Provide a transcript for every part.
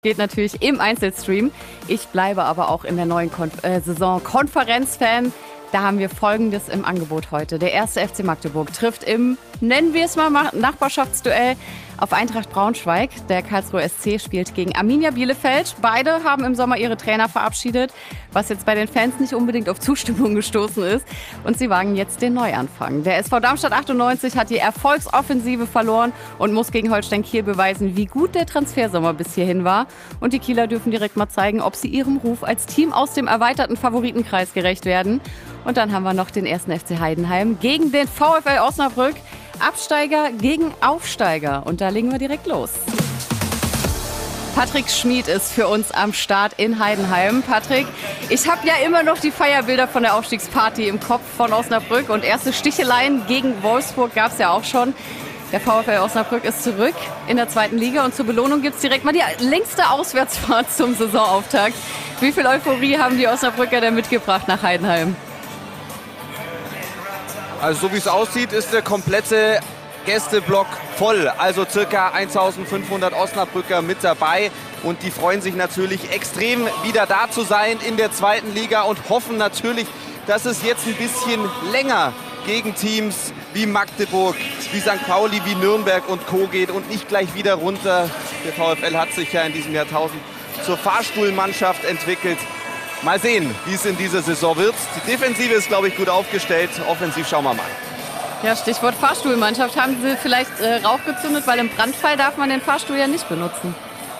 Geht natürlich im Einzelstream. Ich bleibe aber auch in der neuen Saison Konferenzfan. Da haben wir Folgendes im Angebot heute. Der erste FC Magdeburg trifft im, nennen wir es mal, Nachbarschaftsduell auf Eintracht Braunschweig. Der Karlsruher SC spielt gegen Arminia Bielefeld. Beide haben im Sommer ihre Trainer verabschiedet, was jetzt bei den Fans nicht unbedingt auf Zustimmung gestoßen ist. Und sie wagen jetzt den Neuanfang. Der SV Darmstadt 98 hat die Erfolgsoffensive verloren und muss gegen Holstein Kiel beweisen, wie gut der Transfersommer bis hierhin war. Und die Kieler dürfen direkt mal zeigen, ob sie ihrem Ruf als Team aus dem erweiterten Favoritenkreis gerecht werden. Und dann haben wir noch den ersten FC Heidenheim gegen den VfL Osnabrück. Absteiger gegen Aufsteiger. Und da legen wir direkt los. Patrick Schmid ist für uns am Start in Heidenheim. Patrick, ich habe ja immer noch die Feierbilder von der Aufstiegsparty im Kopf von Osnabrück. Und erste Sticheleien gegen Wolfsburg gab es ja auch schon. Der VfL Osnabrück ist zurück in der zweiten Liga. Und zur Belohnung gibt es direkt mal die längste Auswärtsfahrt zum Saisonauftakt. Wie viel Euphorie haben die Osnabrücker denn mitgebracht nach Heidenheim? Also so wie es aussieht, ist der komplette Gästeblock voll. Also circa 1500 Osnabrücker mit dabei. Und die freuen sich natürlich extrem, wieder da zu sein in der zweiten Liga und hoffen natürlich, dass es jetzt ein bisschen länger gegen Teams wie Magdeburg, wie St. Pauli, wie Nürnberg und Co. geht und nicht gleich wieder runter. Der VfL hat sich ja in diesem Jahrtausend zur Fahrstuhlmannschaft entwickelt. Mal sehen, wie es in dieser Saison wird. Die Defensive ist, glaube ich, gut aufgestellt. Offensiv schauen wir mal. Ja, Stichwort Fahrstuhlmannschaft. Haben Sie vielleicht Rauch gezündet, weil im Brandfall darf man den Fahrstuhl ja nicht benutzen.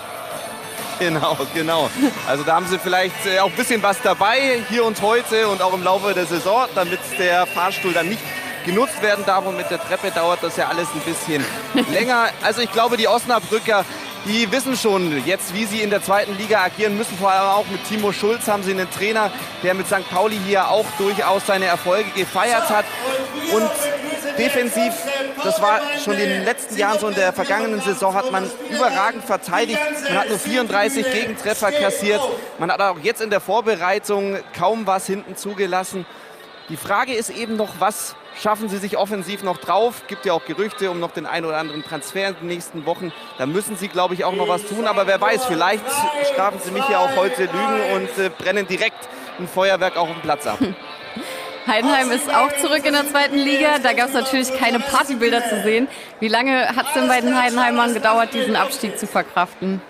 Genau. Also da haben Sie vielleicht auch ein bisschen was dabei, hier und heute und auch im Laufe der Saison, damit der Fahrstuhl dann nicht genutzt werden darf. Und mit der Treppe dauert das ja alles ein bisschen länger. Also ich glaube, die Osnabrücker, die wissen schon jetzt, wie sie in der zweiten Liga agieren müssen. Vor allem auch mit Timo Schulz haben sie einen Trainer, der mit St. Pauli hier auch durchaus seine Erfolge gefeiert hat. Und defensiv, das war schon in den letzten Jahren so, in der vergangenen Saison hat man überragend verteidigt. Man hat nur 34 Gegentreffer kassiert. Man hat auch jetzt in der Vorbereitung kaum was hinten zugelassen. Die Frage ist eben noch, was schaffen sie sich offensiv noch drauf? Gibt ja auch Gerüchte um noch den einen oder anderen Transfer in den nächsten Wochen. Da müssen sie, glaube ich, auch noch was tun. Aber wer weiß, vielleicht strafen sie mich ja auch heute Lügen und brennen direkt ein Feuerwerk auch auf dem Platz ab. Heidenheim ist auch zurück in der zweiten Liga. Da gab es natürlich keine Partybilder zu sehen. Wie lange hat es denn bei den Heidenheimern gedauert, diesen Abstieg zu verkraften?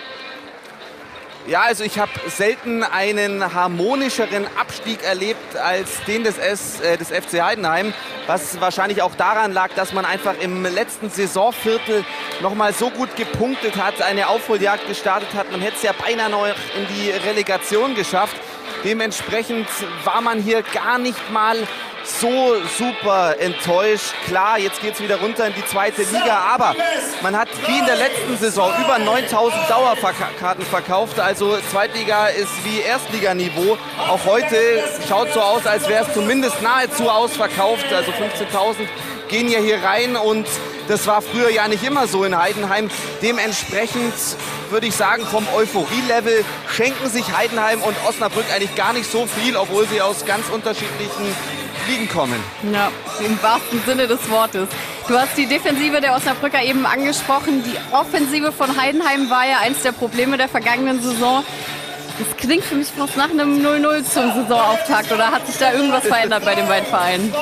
Ja, also ich habe selten einen harmonischeren Abstieg erlebt als den des FC Heidenheim, was wahrscheinlich auch daran lag, dass man einfach im letzten Saisonviertel noch mal so gut gepunktet hat, eine Aufholjagd gestartet hat. Man hätte es ja beinahe noch in die Relegation geschafft. Dementsprechend war man hier gar nicht mal so super enttäuscht. Klar, jetzt geht es wieder runter in die zweite Liga, aber man hat wie in der letzten Saison über 9000 Dauerkarten verkauft. Also Zweitliga ist wie Erstliganiveau. Auch heute schaut so aus, als wäre es zumindest nahezu ausverkauft. Also 15.000 gehen ja hier rein und das war früher ja nicht immer so in Heidenheim. Dementsprechend würde ich sagen, vom Euphorie-Level schenken sich Heidenheim und Osnabrück eigentlich gar nicht so viel, obwohl sie aus ganz unterschiedlichen Ligen kommen. Ja, im wahrsten Sinne des Wortes. Du hast die Defensive der Osnabrücker eben angesprochen. Die Offensive von Heidenheim war ja eins der Probleme der vergangenen Saison. Das klingt für mich fast nach einem 0-0 zum Saisonauftakt. Oder hat sich da irgendwas verändert bei den beiden Vereinen?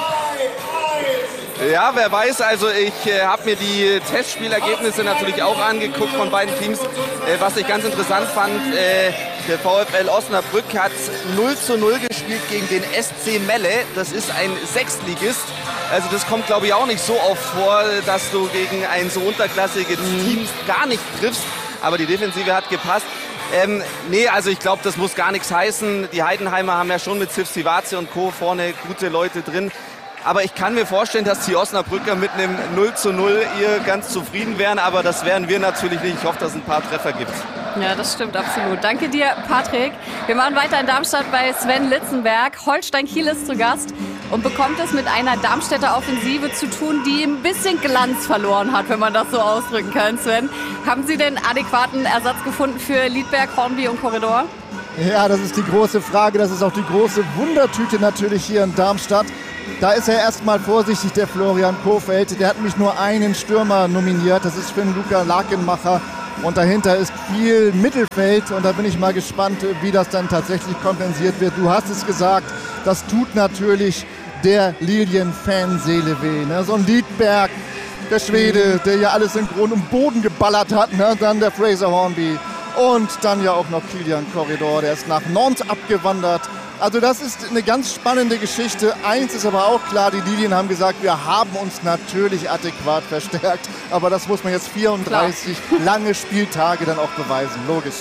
Ja, wer weiß. Also ich habe mir die Testspielergebnisse natürlich auch angeguckt von beiden Teams. Was ich ganz interessant fand, der VfL Osnabrück hat 0:0 gespielt gegen den SC Melle. Das ist ein Sechstligist. Also das kommt, glaube ich, auch nicht so oft vor, dass du gegen ein so unterklassiges Team gar nicht triffst. Aber die Defensive hat gepasst. Nee, also ich glaube, das muss gar nichts heißen. Die Heidenheimer haben ja schon mit Sivcivace und Co. vorne gute Leute drin. Aber ich kann mir vorstellen, dass die Osnabrücker mit einem 0:0 hier ganz zufrieden wären. Aber das wären wir natürlich nicht. Ich hoffe, dass es ein paar Treffer gibt. Ja, das stimmt absolut. Danke dir, Patrick. Wir machen weiter in Darmstadt bei Sven Litzenberg. Holstein Kiel ist zu Gast und bekommt es mit einer Darmstädter Offensive zu tun, die ein bisschen Glanz verloren hat, wenn man das so ausdrücken kann, Sven. Haben Sie denn adäquaten Ersatz gefunden für Liedberg, Hornby und Korridor? Ja, das ist die große Frage. Das ist auch die große Wundertüte natürlich hier in Darmstadt. Da ist er erstmal vorsichtig, der Florian Kohfeldt. Der hat nämlich nur einen Stürmer nominiert. Das ist Finn Luca Lakenmacher. Und dahinter ist viel Mittelfeld und da bin ich mal gespannt, wie das dann tatsächlich kompensiert wird. Du hast es gesagt, das tut natürlich der Lilien-Fanseele weh. Ne? So ein Liedberg, der Schwede, der ja alles in Grund und Boden geballert hat. Ne? Dann der Fraser Hornby und dann ja auch noch Kilian Corredor, der ist nach Nantes abgewandert. Also das ist eine ganz spannende Geschichte. Eins ist aber auch klar, die Lilien haben gesagt, wir haben uns natürlich adäquat verstärkt. Aber das muss man jetzt 34 lange Spieltage dann auch beweisen, logisch.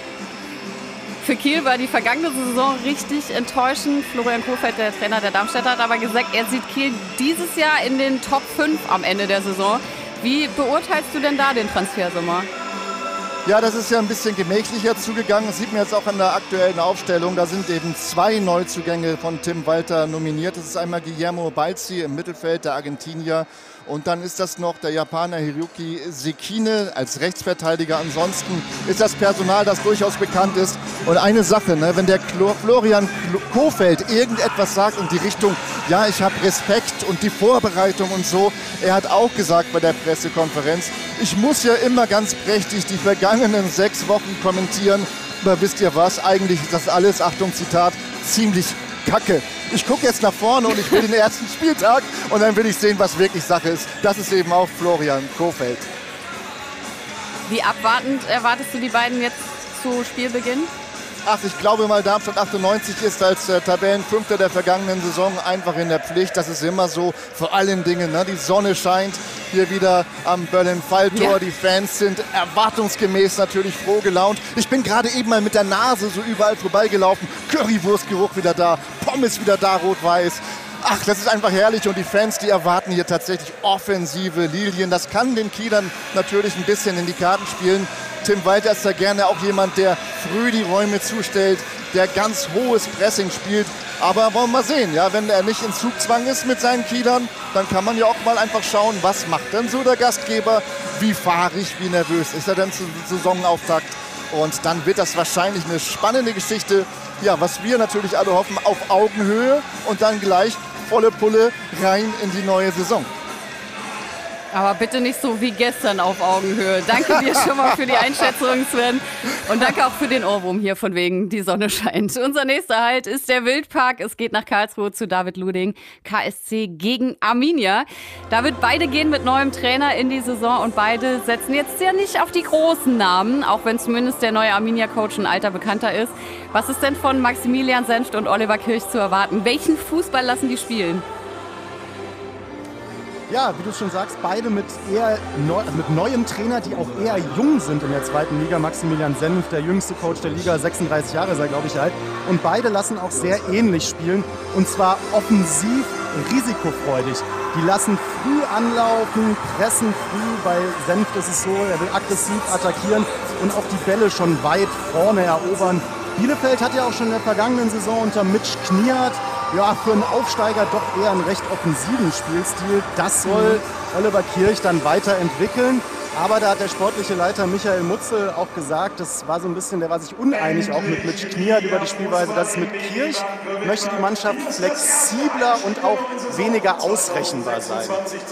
Für Kiel war die vergangene Saison richtig enttäuschend. Florian Kohfeldt, der Trainer der Darmstädter, hat aber gesagt, er sieht Kiel dieses Jahr in den Top 5 am Ende der Saison. Wie beurteilst du denn da den Transfersommer? Ja, das ist ja ein bisschen gemächlicher zugegangen. Das sieht man jetzt auch an der aktuellen Aufstellung. Da sind eben 2 Neuzugänge von Tim Walter nominiert. Das ist einmal Guillermo Balzi im Mittelfeld, der Argentinier. Und dann ist das noch der Japaner Hiroki Sekine als Rechtsverteidiger. Ansonsten ist das Personal, das durchaus bekannt ist. Und eine Sache, ne, wenn der Florian Kohfeldt irgendetwas sagt in die Richtung, ja, ich habe Respekt und die Vorbereitung und so. Er hat auch gesagt bei der Pressekonferenz, ich muss ja immer ganz prächtig die vergangenen 6 Wochen kommentieren. Aber wisst ihr was, eigentlich ist das alles, Achtung Zitat, ziemlich kacke. Ich gucke jetzt nach vorne und ich will den ersten Spieltag und dann will ich sehen, was wirklich Sache ist. Das ist eben auch Florian Kohfeldt. Wie abwartend erwartest du die beiden jetzt zu Spielbeginn? Ach, ich glaube mal, Darmstadt 98 ist als Tabellenfünfter der vergangenen Saison einfach in der Pflicht. Das ist immer so, vor allen Dingen. Ne? Die Sonne scheint hier wieder am Berlin-Falltor. Ja. Die Fans sind erwartungsgemäß natürlich froh gelaunt. Ich bin gerade eben mal mit der Nase so überall vorbeigelaufen. Currywurstgeruch wieder da, Pommes wieder da, rot-weiß. Ach, das ist einfach herrlich und die Fans, die erwarten hier tatsächlich offensive Lilien. Das kann den Kielern natürlich ein bisschen in die Karten spielen. Tim Walter ist da gerne auch jemand, der früh die Räume zustellt, der ganz hohes Pressing spielt. Aber wollen wir mal sehen, ja, wenn er nicht in Zugzwang ist mit seinen Kielern, dann kann man ja auch mal einfach schauen, was macht denn so der Gastgeber, wie fahrig, wie nervös ist er denn zum Saisonauftakt. Und dann wird das wahrscheinlich eine spannende Geschichte, ja, was wir natürlich alle hoffen, auf Augenhöhe und dann gleich volle Pulle rein in die neue Saison. Aber bitte nicht so wie gestern auf Augenhöhe. Danke dir schon mal für die Einschätzung, Sven. Und danke auch für den Ohrwurm hier von wegen die Sonne scheint. Unser nächster Halt ist der Wildpark. Es geht nach Karlsruhe zu David Luding. KSC gegen Arminia. David, beide gehen mit neuem Trainer in die Saison und beide setzen jetzt ja nicht auf die großen Namen, auch wenn zumindest der neue Arminia-Coach ein alter Bekannter ist. Was ist denn von Maximilian Senft und Oliver Kirch zu erwarten? Welchen Fußball lassen die spielen? Ja, wie du schon sagst, beide mit neuem Trainer, die auch eher jung sind in der zweiten Liga. Maximilian Senft, der jüngste Coach der Liga, 36 Jahre ist er, glaube ich, alt. Und beide lassen auch sehr ähnlich spielen und zwar offensiv risikofreudig. Die lassen früh anlaufen, pressen früh. Bei Senft ist es so, er will aggressiv attackieren und auch die Bälle schon weit vorne erobern. Bielefeld hat ja auch schon in der vergangenen Saison unter Mitch Kniat für einen Aufsteiger doch eher einen recht offensiven Spielstil. Das soll Oliver Kirch dann weiterentwickeln. Aber da hat der sportliche Leiter Michael Mutzel auch gesagt, das war so ein bisschen, der war sich uneinig auch mit Mitch Kniat über die Spielweise, dass mit Kirch möchte die Mannschaft flexibler und auch weniger ausrechenbar sein.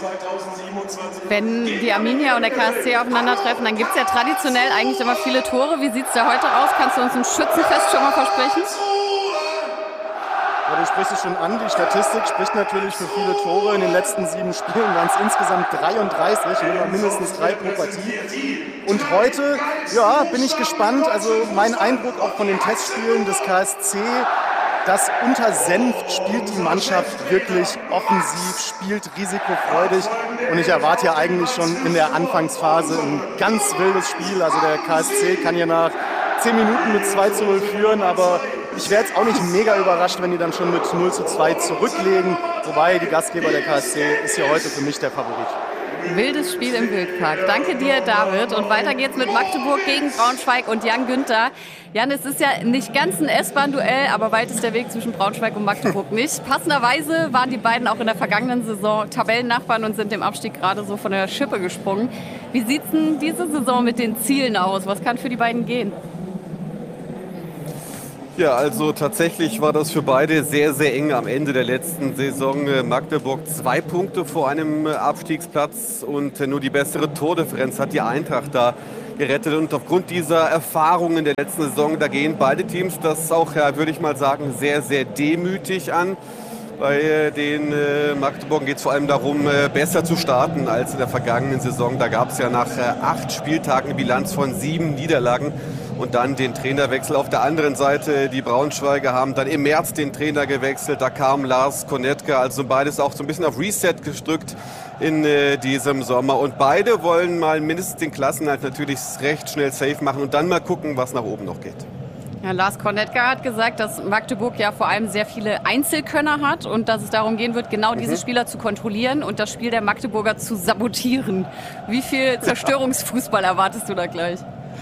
Wenn die Arminia und der KSC aufeinandertreffen, dann gibt es ja traditionell eigentlich immer viele Tore. Wie sieht es da heute aus? Kannst du uns ein Schützenfest schon mal versprechen? Ja, du sprichst es schon an, die Statistik spricht natürlich für viele Tore. In den letzten 7 Spielen waren es insgesamt 33, mindestens 3 pro Partie. Und heute, bin ich gespannt. Also mein Eindruck auch von den Testspielen des KSC, dass unter Senft spielt die Mannschaft wirklich offensiv, spielt risikofreudig. Und ich erwarte ja eigentlich schon in der Anfangsphase ein ganz wildes Spiel. Also der KSC kann ja nach 10 Minuten mit 2:0 führen, aber ich wäre jetzt auch nicht mega überrascht, wenn die dann schon mit 0:2 zurücklegen. Wobei die Gastgeber der KSC ist hier heute für mich der Favorit. Wildes Spiel im Wildpark. Danke dir, David. Und weiter geht's mit Magdeburg gegen Braunschweig und Jan Günther. Jan, es ist ja nicht ganz ein S-Bahn-Duell, aber weit ist der Weg zwischen Braunschweig und Magdeburg nicht. Passenderweise waren die beiden auch in der vergangenen Saison Tabellennachbarn und sind dem Abstieg gerade so von der Schippe gesprungen. Wie sieht's denn diese Saison mit den Zielen aus? Was kann für die beiden gehen? Ja, also tatsächlich war das für beide sehr, sehr eng am Ende der letzten Saison. Magdeburg 2 Punkte vor einem Abstiegsplatz und nur die bessere Tordifferenz hat die Eintracht da gerettet. Und aufgrund dieser Erfahrungen der letzten Saison, da gehen beide Teams das auch, ja, würde ich mal sagen, sehr, sehr demütig an. Bei den Magdeburgern geht es vor allem darum, besser zu starten als in der vergangenen Saison. Da gab es ja nach 8 Spieltagen eine Bilanz von 7 Niederlagen und dann den Trainerwechsel. Auf der anderen Seite, die Braunschweiger haben dann im März den Trainer gewechselt. Da kam Lars Konetka, also beides auch so ein bisschen auf Reset gedrückt in diesem Sommer. Und beide wollen mal mindestens den Klassenerhalt natürlich recht schnell safe machen und dann mal gucken, was nach oben noch geht. Ja, Lars Konetka hat gesagt, dass Magdeburg ja vor allem sehr viele Einzelkönner hat und dass es darum gehen wird, genau diese Spieler zu kontrollieren und das Spiel der Magdeburger zu sabotieren. Wie viel Zerstörungsfußball erwartest du da gleich?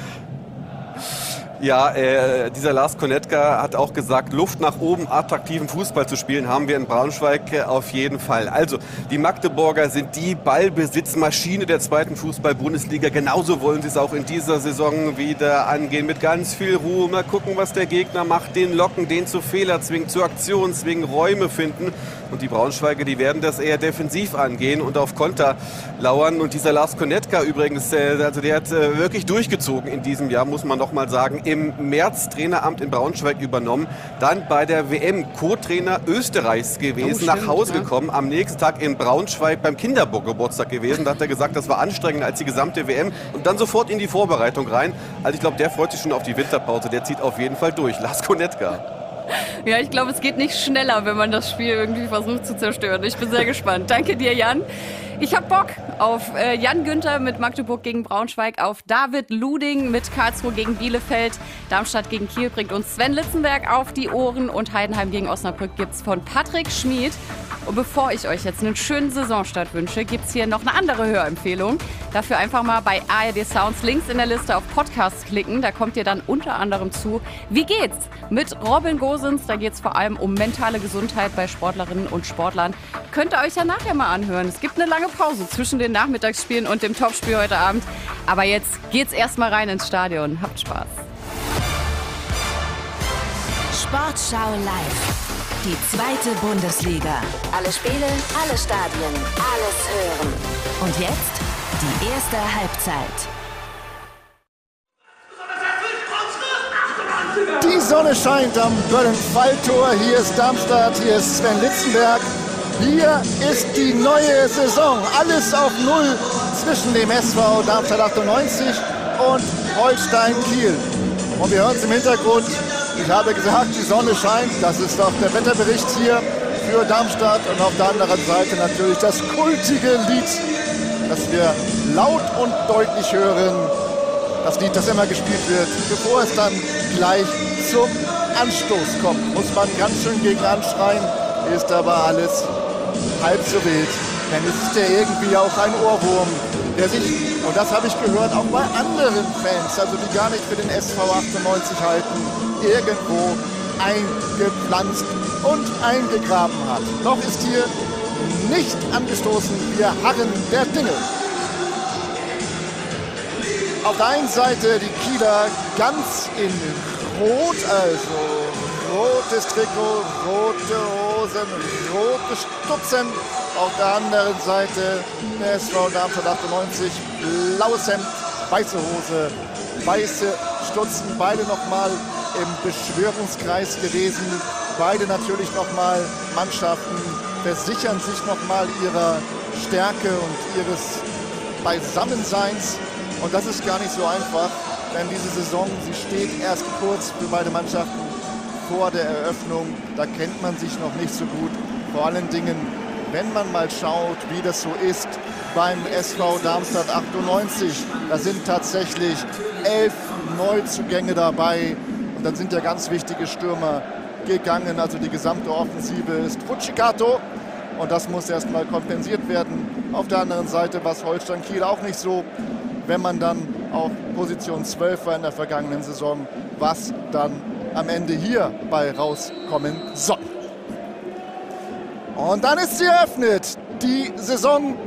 Ja, dieser Lars Konetka hat auch gesagt, Luft nach oben, attraktiven Fußball zu spielen, haben wir in Braunschweig auf jeden Fall. Also, die Magdeburger sind die Ballbesitzmaschine der zweiten Fußball-Bundesliga. Genauso wollen sie es auch in dieser Saison wieder angehen. Mit ganz viel Ruhe, mal gucken, was der Gegner macht, den locken, den zu Fehler zwingen, zu Aktionen zwingen, Räume finden. Und die Braunschweiger, die werden das eher defensiv angehen und auf Konter lauern. Und dieser Lars Konetka übrigens, also der hat wirklich durchgezogen in diesem Jahr, muss man noch mal sagen. Im März Traineramt in Braunschweig übernommen, dann bei der WM Co-Trainer Österreichs gewesen, nach Hause gekommen, am nächsten Tag in Braunschweig beim Kindergeburtstag gewesen. Da hat er gesagt, das war anstrengender als die gesamte WM und dann sofort in die Vorbereitung rein. Also ich glaube, der freut sich schon auf die Winterpause, der zieht auf jeden Fall durch. Lars Konetka. Ja, ich glaube, es geht nicht schneller, wenn man das Spiel irgendwie versucht zu zerstören. Ich bin sehr gespannt. Danke dir, Jan. Ich habe Bock auf Jan Günther mit Magdeburg gegen Braunschweig, auf David Luding mit Karlsruhe gegen Bielefeld, Darmstadt gegen Kiel bringt uns Sven Litzenberg auf die Ohren und Heidenheim gegen Osnabrück gibt's von Patrick Schmid. Und bevor ich euch jetzt einen schönen Saisonstart wünsche, gibt's hier noch eine andere Hörempfehlung. Dafür einfach mal bei ARD Sounds links in der Liste auf Podcasts klicken. Da kommt ihr dann unter anderem zu Wie geht's? Mit Robin Gosens. Da geht's vor allem um mentale Gesundheit bei Sportlerinnen und Sportlern. Könnt ihr euch ja nachher mal anhören. Es gibt eine lange Pause zwischen den Nachmittagsspielen und dem Topspiel heute Abend. Aber jetzt geht's erstmal rein ins Stadion. Habt Spaß. Sportschau live. Die zweite Bundesliga. Alle Spiele, alle Stadien, alles hören. Und jetzt die erste Halbzeit. Die Sonne scheint am Böllen-Falltor. Hier ist Darmstadt, hier ist Sven Litzenberg. Hier ist die neue Saison. Alles auf Null zwischen dem SV Darmstadt 98 und Holstein Kiel. Und wir hören es im Hintergrund. Ich habe gesagt, die Sonne scheint. Das ist doch der Wetterbericht hier für Darmstadt. Und auf der anderen Seite natürlich das kultige Lied, das wir laut und deutlich hören. Das Lied, das immer gespielt wird, bevor es dann gleich zum Anstoß kommt. Muss man ganz schön gegen anschreien, ist aber alles halb so wild. Denn es ist ja irgendwie auch ein Ohrwurm, der sich, und das habe ich gehört, auch bei anderen Fans, also die gar nicht für den SV 98 halten, irgendwo eingepflanzt und eingegraben hat. Noch ist hier nicht angestoßen, wir harren der Dinge. Auf der einen Seite die Kieler ganz in Rot, also rotes Trikot, rote Hosen, rote Stutzen. Auf der anderen Seite der SV Darmstadt 98, blaues Hemd, weiße Hose, weiße Stutzen. Beide nochmal im Beschwörungskreis gewesen. Beide natürlich nochmal Mannschaften versichern sich nochmal ihrer Stärke und ihres Beisammenseins. Und das ist gar nicht so einfach, denn diese Saison, sie steht erst kurz für beide Mannschaften vor der Eröffnung. Da kennt man sich noch nicht so gut. Vor allen Dingen, wenn man mal schaut, wie das so ist beim SV Darmstadt 98. Da sind tatsächlich 11 Neuzugänge dabei. Und dann sind ja ganz wichtige Stürmer gegangen. Also die gesamte Offensive ist Fucikato. Und das muss erstmal kompensiert werden. Auf der anderen Seite war es Holstein Kiel auch nicht so. Wenn man dann auf Position 12 war in der vergangenen Saison, was dann am Ende hier bei rauskommen soll. Und dann ist sie eröffnet. Die Saison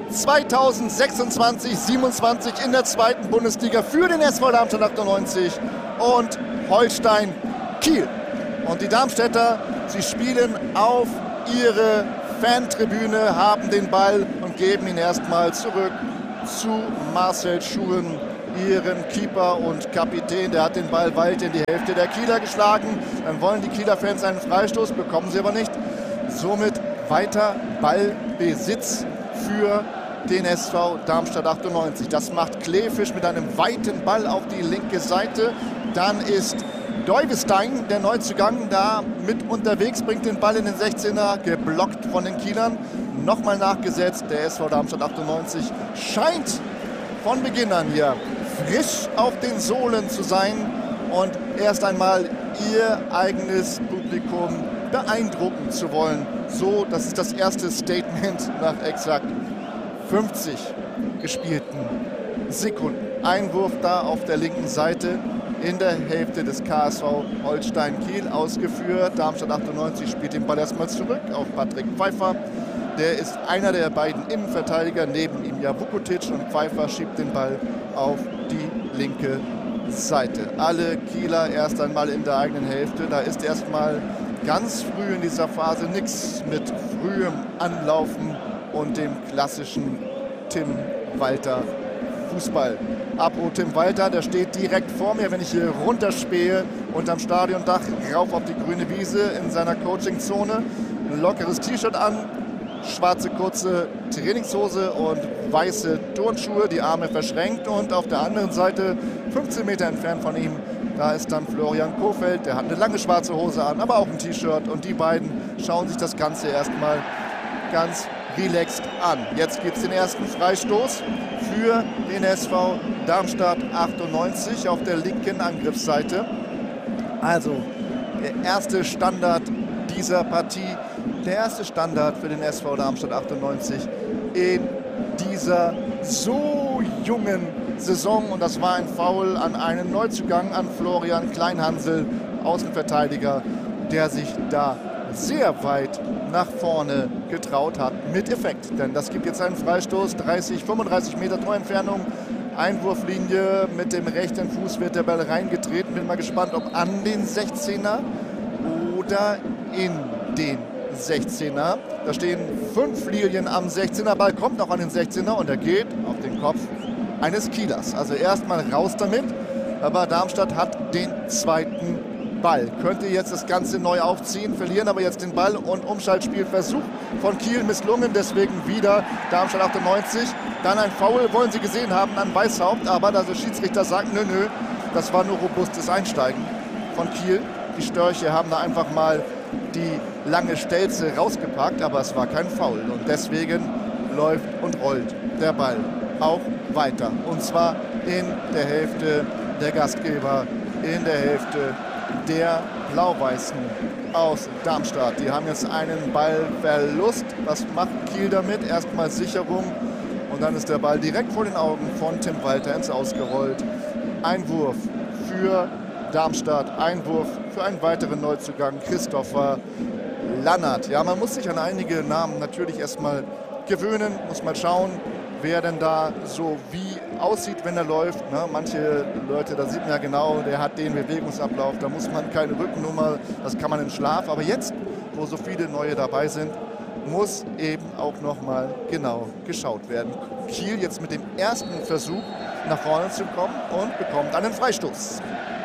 2026-27 in der zweiten Bundesliga für den SV Darmstadt 98 und Holstein Kiel. Und die Darmstädter, sie spielen auf ihre Fantribüne, haben den Ball und geben ihn erstmal zurück zu Marcel Schuhen, ihren Keeper und Kapitän. Der hat den Ball weit in die Hälfte der Kieler geschlagen. Dann wollen die Kieler Fans einen Freistoß, bekommen sie aber nicht. Somit weiter Ballbesitz für den SV Darmstadt 98. Das macht Kleefisch mit einem weiten Ball auf die linke Seite. Dann ist Deuvestein, der Neuzugang, da mit unterwegs, bringt den Ball in den 16er, geblockt von den Kielern. Nochmal nachgesetzt. Der SV Darmstadt 98 scheint von Beginn an hier frisch auf den Sohlen zu sein und erst einmal ihr eigenes Publikum beeindrucken zu wollen. So, das ist das erste Statement nach exakt 50 gespielten Sekunden. Einwurf da auf der linken Seite in der Hälfte des KSV Holstein Kiel ausgeführt. Darmstadt 98 spielt den Ball erstmal zurück auf Patrick Pfeiffer. Der ist einer der beiden Innenverteidiger, neben ihm ja Vukotic, und Pfeiffer schiebt den Ball auf die linke Seite. Alle Kieler erst einmal in der eigenen Hälfte. Da ist erstmal ganz früh in dieser Phase nichts mit frühem Anlaufen und dem klassischen Tim Walter Fußball. Apropos Tim Walter, der steht direkt vor mir, wenn ich hier runterspähe unterm Stadiondach, rauf auf die grüne Wiese in seiner Coachingzone. Ein lockeres T-Shirt an, schwarze kurze Trainingshose und weiße Turnschuhe, die Arme verschränkt, und auf der anderen Seite, 15 Meter entfernt von ihm, da ist dann Florian Kohfeldt, der hat eine lange schwarze Hose an, aber auch ein T-Shirt, und die beiden schauen sich das Ganze erstmal ganz relaxed an. Jetzt gibt es den ersten Freistoß für den SV Darmstadt 98 auf der linken Angriffsseite. Also der erste Standard dieser Partie, der erste Standard für den SV Darmstadt 98 in dieser so jungen Saison. Und das war ein Foul an einen Neuzugang, an Florian Kleinhansel, Außenverteidiger, der sich da sehr weit nach vorne getraut hat, mit Effekt. Denn das gibt jetzt einen Freistoß, 35 Meter Torentfernung, Einwurflinie, mit dem rechten Fuß wird der Ball reingetreten. Bin mal gespannt, ob an den 16er oder in den 16er. Da stehen 5 Lilien am 16er, Ball kommt noch an den 16er und er geht auf den Kopf eines Kielers. Also erstmal raus damit, aber Darmstadt hat den zweiten Ball. Könnte jetzt das Ganze neu aufziehen, verlieren aber jetzt den Ball, und Umschaltspielversuch von Kiel misslungen, deswegen wieder Darmstadt 98. Dann ein Foul, wollen sie gesehen haben, an Weishaupt, aber der Schiedsrichter sagt, nö, das war nur robustes Einsteigen von Kiel. Die Störche haben da einfach mal die lange Stelze rausgepackt, aber es war kein Foul, und deswegen läuft und rollt der Ball auch weiter, und zwar in der Hälfte der Gastgeber, in der Hälfte der Blau-Weißen aus Darmstadt. Die haben jetzt einen Ballverlust. Was macht Kiel damit? Erstmal Sicherung, und dann ist der Ball direkt vor den Augen von Tim Walter ins Ausgerollt. Einwurf für Darmstadt, Einwurf für einen weiteren Neuzugang, Christopher Lannert. Ja, man muss sich an einige Namen natürlich erstmal gewöhnen, muss mal schauen, wer denn da so wie aussieht, wenn er läuft. Ne? Manche Leute, da sieht man ja genau, der hat den Bewegungsablauf, da muss man keine Rückennummer, das kann man im Schlaf. Aber jetzt, wo so viele neue dabei sind, muss eben auch nochmal genau geschaut werden. Kiel jetzt mit dem ersten Versuch nach vorne zu kommen und bekommt einen Freistoß.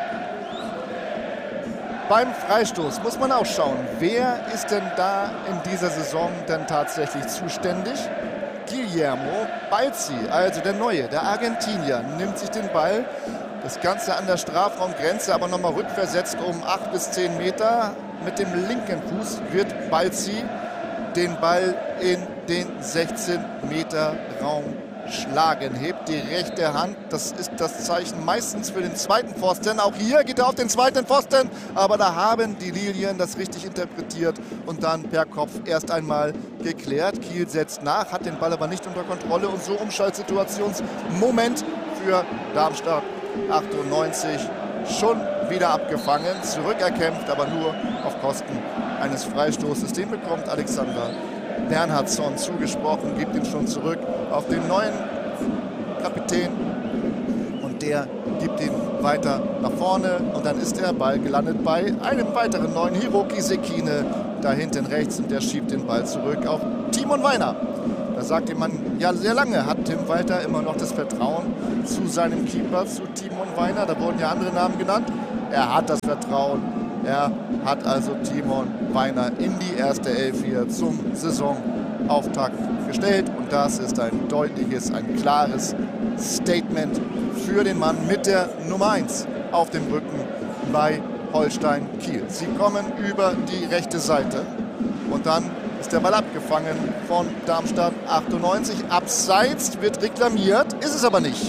Beim Freistoß muss man auch schauen, wer ist denn da in dieser Saison denn tatsächlich zuständig? Guillermo Balzi, also der Neue, der Argentinier, nimmt sich den Ball, das Ganze an der Strafraumgrenze, aber nochmal rückversetzt um 8 bis 10 Meter. Mit dem linken Fuß wird Balzi den Ball in den 16 Meter Raum schlagen, hebt die rechte Hand, das ist das Zeichen meistens für den zweiten Pfosten. Auch hier geht er auf den zweiten Pfosten, aber da haben die Lilien das richtig interpretiert und dann per Kopf erst einmal geklärt. Kiel setzt nach, hat den Ball aber nicht unter Kontrolle, und so Umschaltsituationsmoment für Darmstadt 98 schon wieder abgefangen, zurückerkämpft, aber nur auf Kosten eines Freistoßes. Den bekommt Alexander Bernhardsson zugesprochen, gibt ihn schon zurück auf den neuen Kapitän, und der gibt ihn weiter nach vorne, und dann ist der Ball gelandet bei einem weiteren neuen, Hiroki Sekine, da hinten rechts, und der schiebt den Ball zurück auf Timon Weiner. Da sagt man ja sehr lange, hat Tim Walter immer noch das Vertrauen zu seinem Keeper, zu Timon Weiner. Da wurden ja andere Namen genannt. Er hat das Vertrauen. Er hat also Timon Weiner in die erste Elf hier zum Saisonauftakt gestellt. Und das ist ein deutliches, ein klares Statement für den Mann mit der Nummer 1 auf dem Rücken bei Holstein Kiel. Sie kommen über die rechte Seite und dann ist der Ball abgefangen von Darmstadt 98. Abseits wird reklamiert, ist es aber nicht.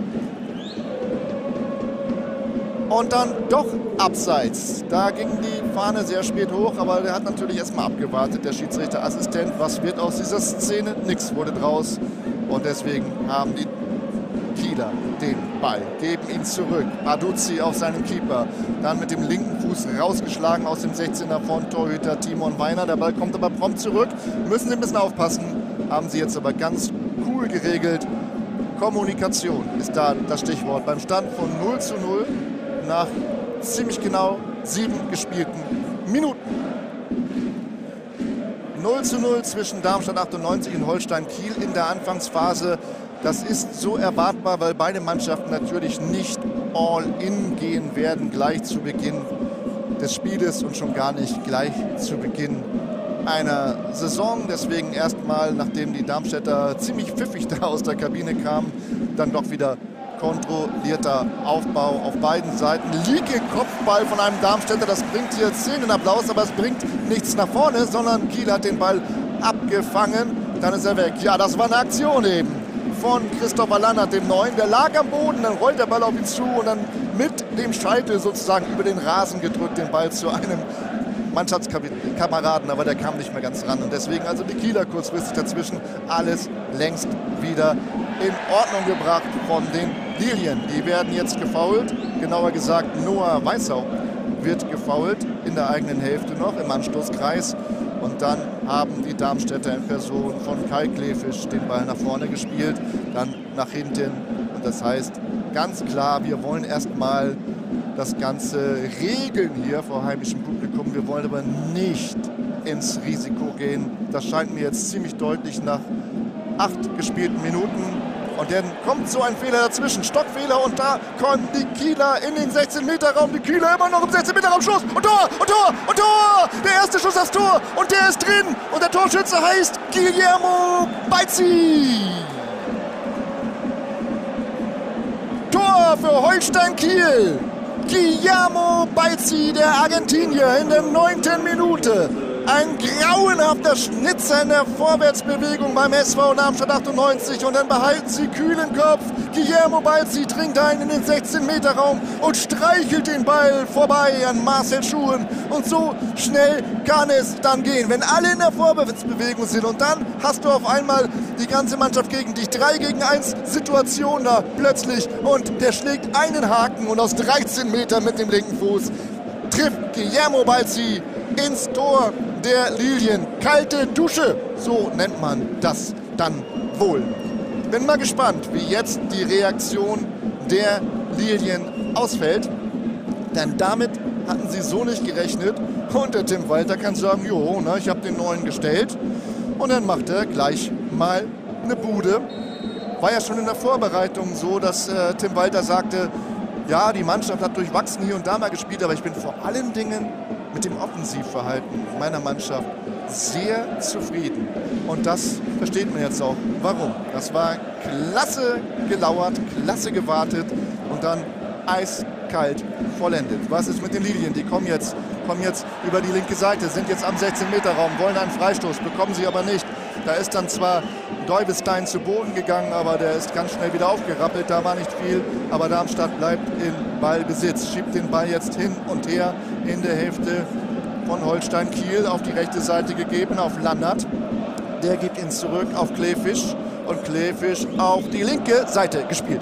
Und dann doch abseits. Da ging die Fahne sehr spät hoch, aber der hat natürlich erstmal abgewartet, der Schiedsrichterassistent. Was wird aus dieser Szene? Nix wurde draus. Und deswegen haben die Kieler den Ball, geben ihn zurück. Aduzzi auf seinen Keeper. Dann mit dem linken Fuß rausgeschlagen aus dem 16er von Torhüter Timon Weiner. Der Ball kommt aber prompt zurück. Müssen Sie ein bisschen aufpassen. Haben sie jetzt aber ganz cool geregelt. Kommunikation ist da das Stichwort. Beim Stand von 0:0 nach ziemlich genau 7 gespielten Minuten. 0:0 zwischen Darmstadt 98 und Holstein Kiel in der Anfangsphase. Das ist so erwartbar, weil beide Mannschaften natürlich nicht all in gehen werden gleich zu Beginn des Spieles und schon gar nicht gleich zu Beginn einer Saison. Deswegen erstmal, nachdem die Darmstädter ziemlich pfiffig da aus der Kabine kamen, dann doch wieder kontrollierter Aufbau auf beiden Seiten. Liege-Kopfball von einem Darmstädter, das bringt hier Szenenapplaus, aber es bringt nichts nach vorne, sondern Kiel hat den Ball abgefangen. Dann ist er weg. Ja, das war eine Aktion eben von Christopher Lannert, dem Neuen. Der lag am Boden, dann rollt der Ball auf ihn zu und dann mit dem Scheitel sozusagen über den Rasen gedrückt, den Ball zu einem Mannschaftskameraden, aber der kam nicht mehr ganz ran. Und deswegen also die Kieler kurzfristig dazwischen. Alles längst wieder in Ordnung gebracht von den Lilien. Die werden jetzt gefoult. Genauer gesagt, Noah Weißau wird gefoult in der eigenen Hälfte noch im Anstoßkreis. Und dann haben die Darmstädter in Person von Kai Klefisch den Ball nach vorne gespielt, dann nach hinten. Und das heißt ganz klar, wir wollen erstmal das Ganze regeln hier vor heimischem Publikum. Wir wollen aber nicht ins Risiko gehen. Das scheint mir jetzt ziemlich deutlich nach 8 gespielten Minuten. Und dann kommt so ein Fehler dazwischen, Stockfehler, und da kommen die Kieler in den 16-Meter-Raum. Die Kieler immer noch im 16-Meter-Raum, Schuss und Tor, und Tor, und Tor! Der erste Schuss aufs Tor und der ist drin. Und der Torschütze heißt Guillermo Balzi. Tor für Holstein Kiel. Guillermo Balzi, der Argentinier, in der 9. Minute. Ein grauenhafter Schnitzer in der Vorwärtsbewegung beim SV Darmstadt 98 und dann behalten sie kühlen Kopf. Guillermo Balzi dringt ein in den 16-Meter-Raum und streichelt den Ball vorbei an Marcel Schuhen. Und so schnell kann es dann gehen, wenn alle in der Vorwärtsbewegung sind. Und dann hast du auf einmal die ganze Mannschaft gegen dich. 3-gegen-1 Situation da plötzlich. Und der schlägt einen Haken und aus 13 Metern mit dem linken Fuß trifft Guillermo Balzi ins Tor der Lilien. Kalte Dusche, so nennt man das dann wohl. Bin mal gespannt, wie jetzt die Reaktion der Lilien ausfällt. Denn damit hatten sie so nicht gerechnet. Und der Tim Walter kann sagen, jo, ne, ich habe den Neuen gestellt. Und dann macht er gleich mal eine Bude. War ja schon in der Vorbereitung so, dass Tim Walter sagte, ja, die Mannschaft hat durchwachsen hier und da mal gespielt, aber ich bin vor allen Dingen mit dem Offensivverhalten meiner Mannschaft sehr zufrieden. Und das versteht man jetzt auch. Warum? Das war klasse gelauert, klasse gewartet und dann eiskalt vollendet. Was ist mit den Lilien? Die kommen jetzt über die linke Seite, sind jetzt am 16-Meter-Raum, wollen einen Freistoß, bekommen sie aber nicht. Da ist dann zwar Deubestein zu Boden gegangen, aber der ist ganz schnell wieder aufgerappelt, da war nicht viel. Aber Darmstadt bleibt in Ballbesitz, schiebt den Ball jetzt hin und her in der Hälfte von Holstein Kiel auf die rechte Seite gegeben, auf Lannert. Der gibt ihn zurück auf Klefisch und Klefisch auf die linke Seite gespielt.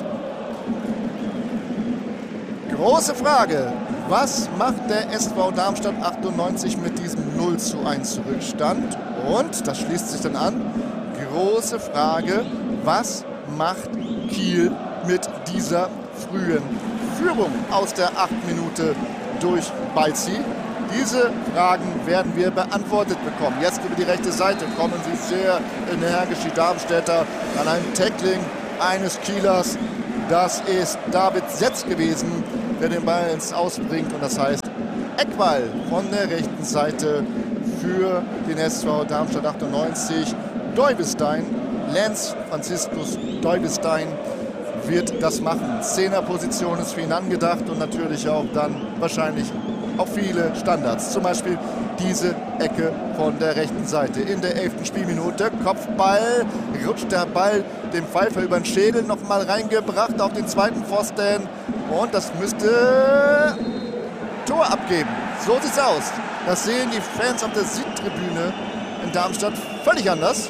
Große Frage, was macht der SV Darmstadt 98 mit diesem 0:1 Rückstand? Und, das schließt sich dann an, große Frage, was macht Kiel mit dieser frühen Führung aus der 8. Minute durch Balzi? Diese Fragen werden wir beantwortet bekommen. Jetzt über die rechte Seite kommen sie sehr energisch, die Darmstädter, an einem Tackling eines Kielers. Das ist David Setz gewesen, der den Ball ins Aus bringt. Und das heißt, Eckball von der rechten Seite für den SV Darmstadt 98. Deuvestein, Lance Franziskus Deuvestein wird das machen. 10er-Position ist für ihn angedacht und natürlich auch dann wahrscheinlich auf viele Standards. Zum Beispiel diese Ecke von der rechten Seite. In der 11. Spielminute Kopfball, rutscht der Ball dem Pfeifer über den Schädel nochmal reingebracht auf den zweiten Pfosten und das müsste Tor abgeben. So sieht's aus. Das sehen die Fans auf der Südtribüne in Darmstadt völlig anders.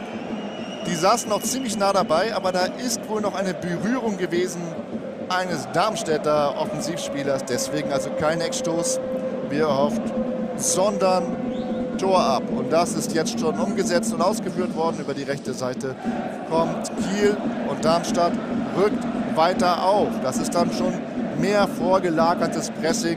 Die saßen noch ziemlich nah dabei, aber da ist wohl noch eine Berührung gewesen eines Darmstädter Offensivspielers. Deswegen also kein Eckstoß, wie erhofft, sondern Tor ab. Und das ist jetzt schon umgesetzt und ausgeführt worden. Über die rechte Seite kommt Kiel und Darmstadt rückt weiter auf. Das ist dann schon mehr vorgelagertes Pressing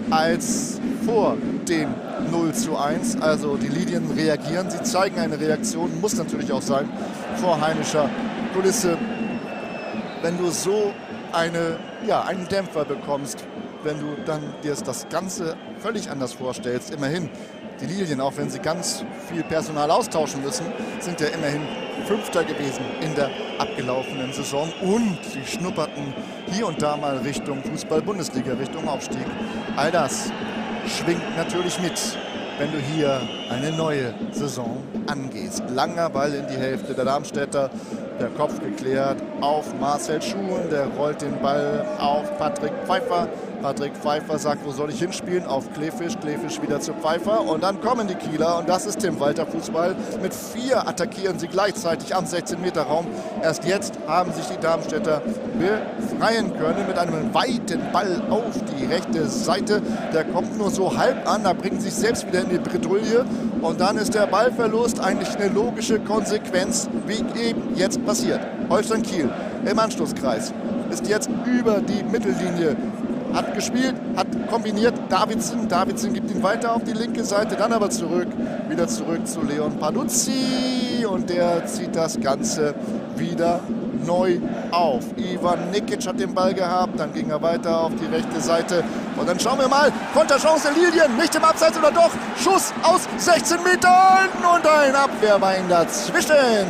als vor dem 0:1. Also die Lilien reagieren. Sie zeigen eine Reaktion, muss natürlich auch sein, vor heimischer Kulisse. Wenn du so einen Dämpfer bekommst, wenn du dann dir das Ganze völlig anders vorstellst, immerhin. Die Lilien, auch wenn sie ganz viel Personal austauschen müssen, sind ja immerhin Fünfter gewesen in der abgelaufenen Saison. Und sie schnupperten hier und da mal Richtung Fußball-Bundesliga, Richtung Aufstieg. All das schwingt natürlich mit, wenn du hier eine neue Saison angehst. Langer Ball in die Hälfte der Darmstädter. Der Kopf geklärt auf Marcel Schuhen. Der rollt den Ball auf Patrick Pfeiffer. Patrick Pfeiffer sagt, wo soll ich hinspielen? Auf Kleefisch. Kleefisch wieder zu Pfeiffer. Und dann kommen die Kieler. Und das ist Tim Walter Fußball. Mit 4 attackieren sie gleichzeitig am 16-Meter-Raum. Erst jetzt haben sich die Darmstädter befreien können mit einem weiten Ball auf die rechte Seite. Der kommt nur so halb an. Da bringen sie sich selbst wieder in die Bredouille. Und dann ist der Ballverlust eigentlich eine logische Konsequenz, wie eben jetzt passiert. Holstein Kiel im Anschlusskreis ist jetzt über die Mittellinie. Hat gespielt, hat kombiniert. Davidson gibt ihn weiter auf die linke Seite, dann aber wieder zurück zu Leon Paduzzi. Und der zieht das Ganze wieder neu auf. Ivan Nikic hat den Ball gehabt, dann ging er weiter auf die rechte Seite. Und dann schauen wir mal, Konterchance der Lilien, nicht im Abseits oder doch? Schuss aus 16 Metern und ein Abwehrbein dazwischen.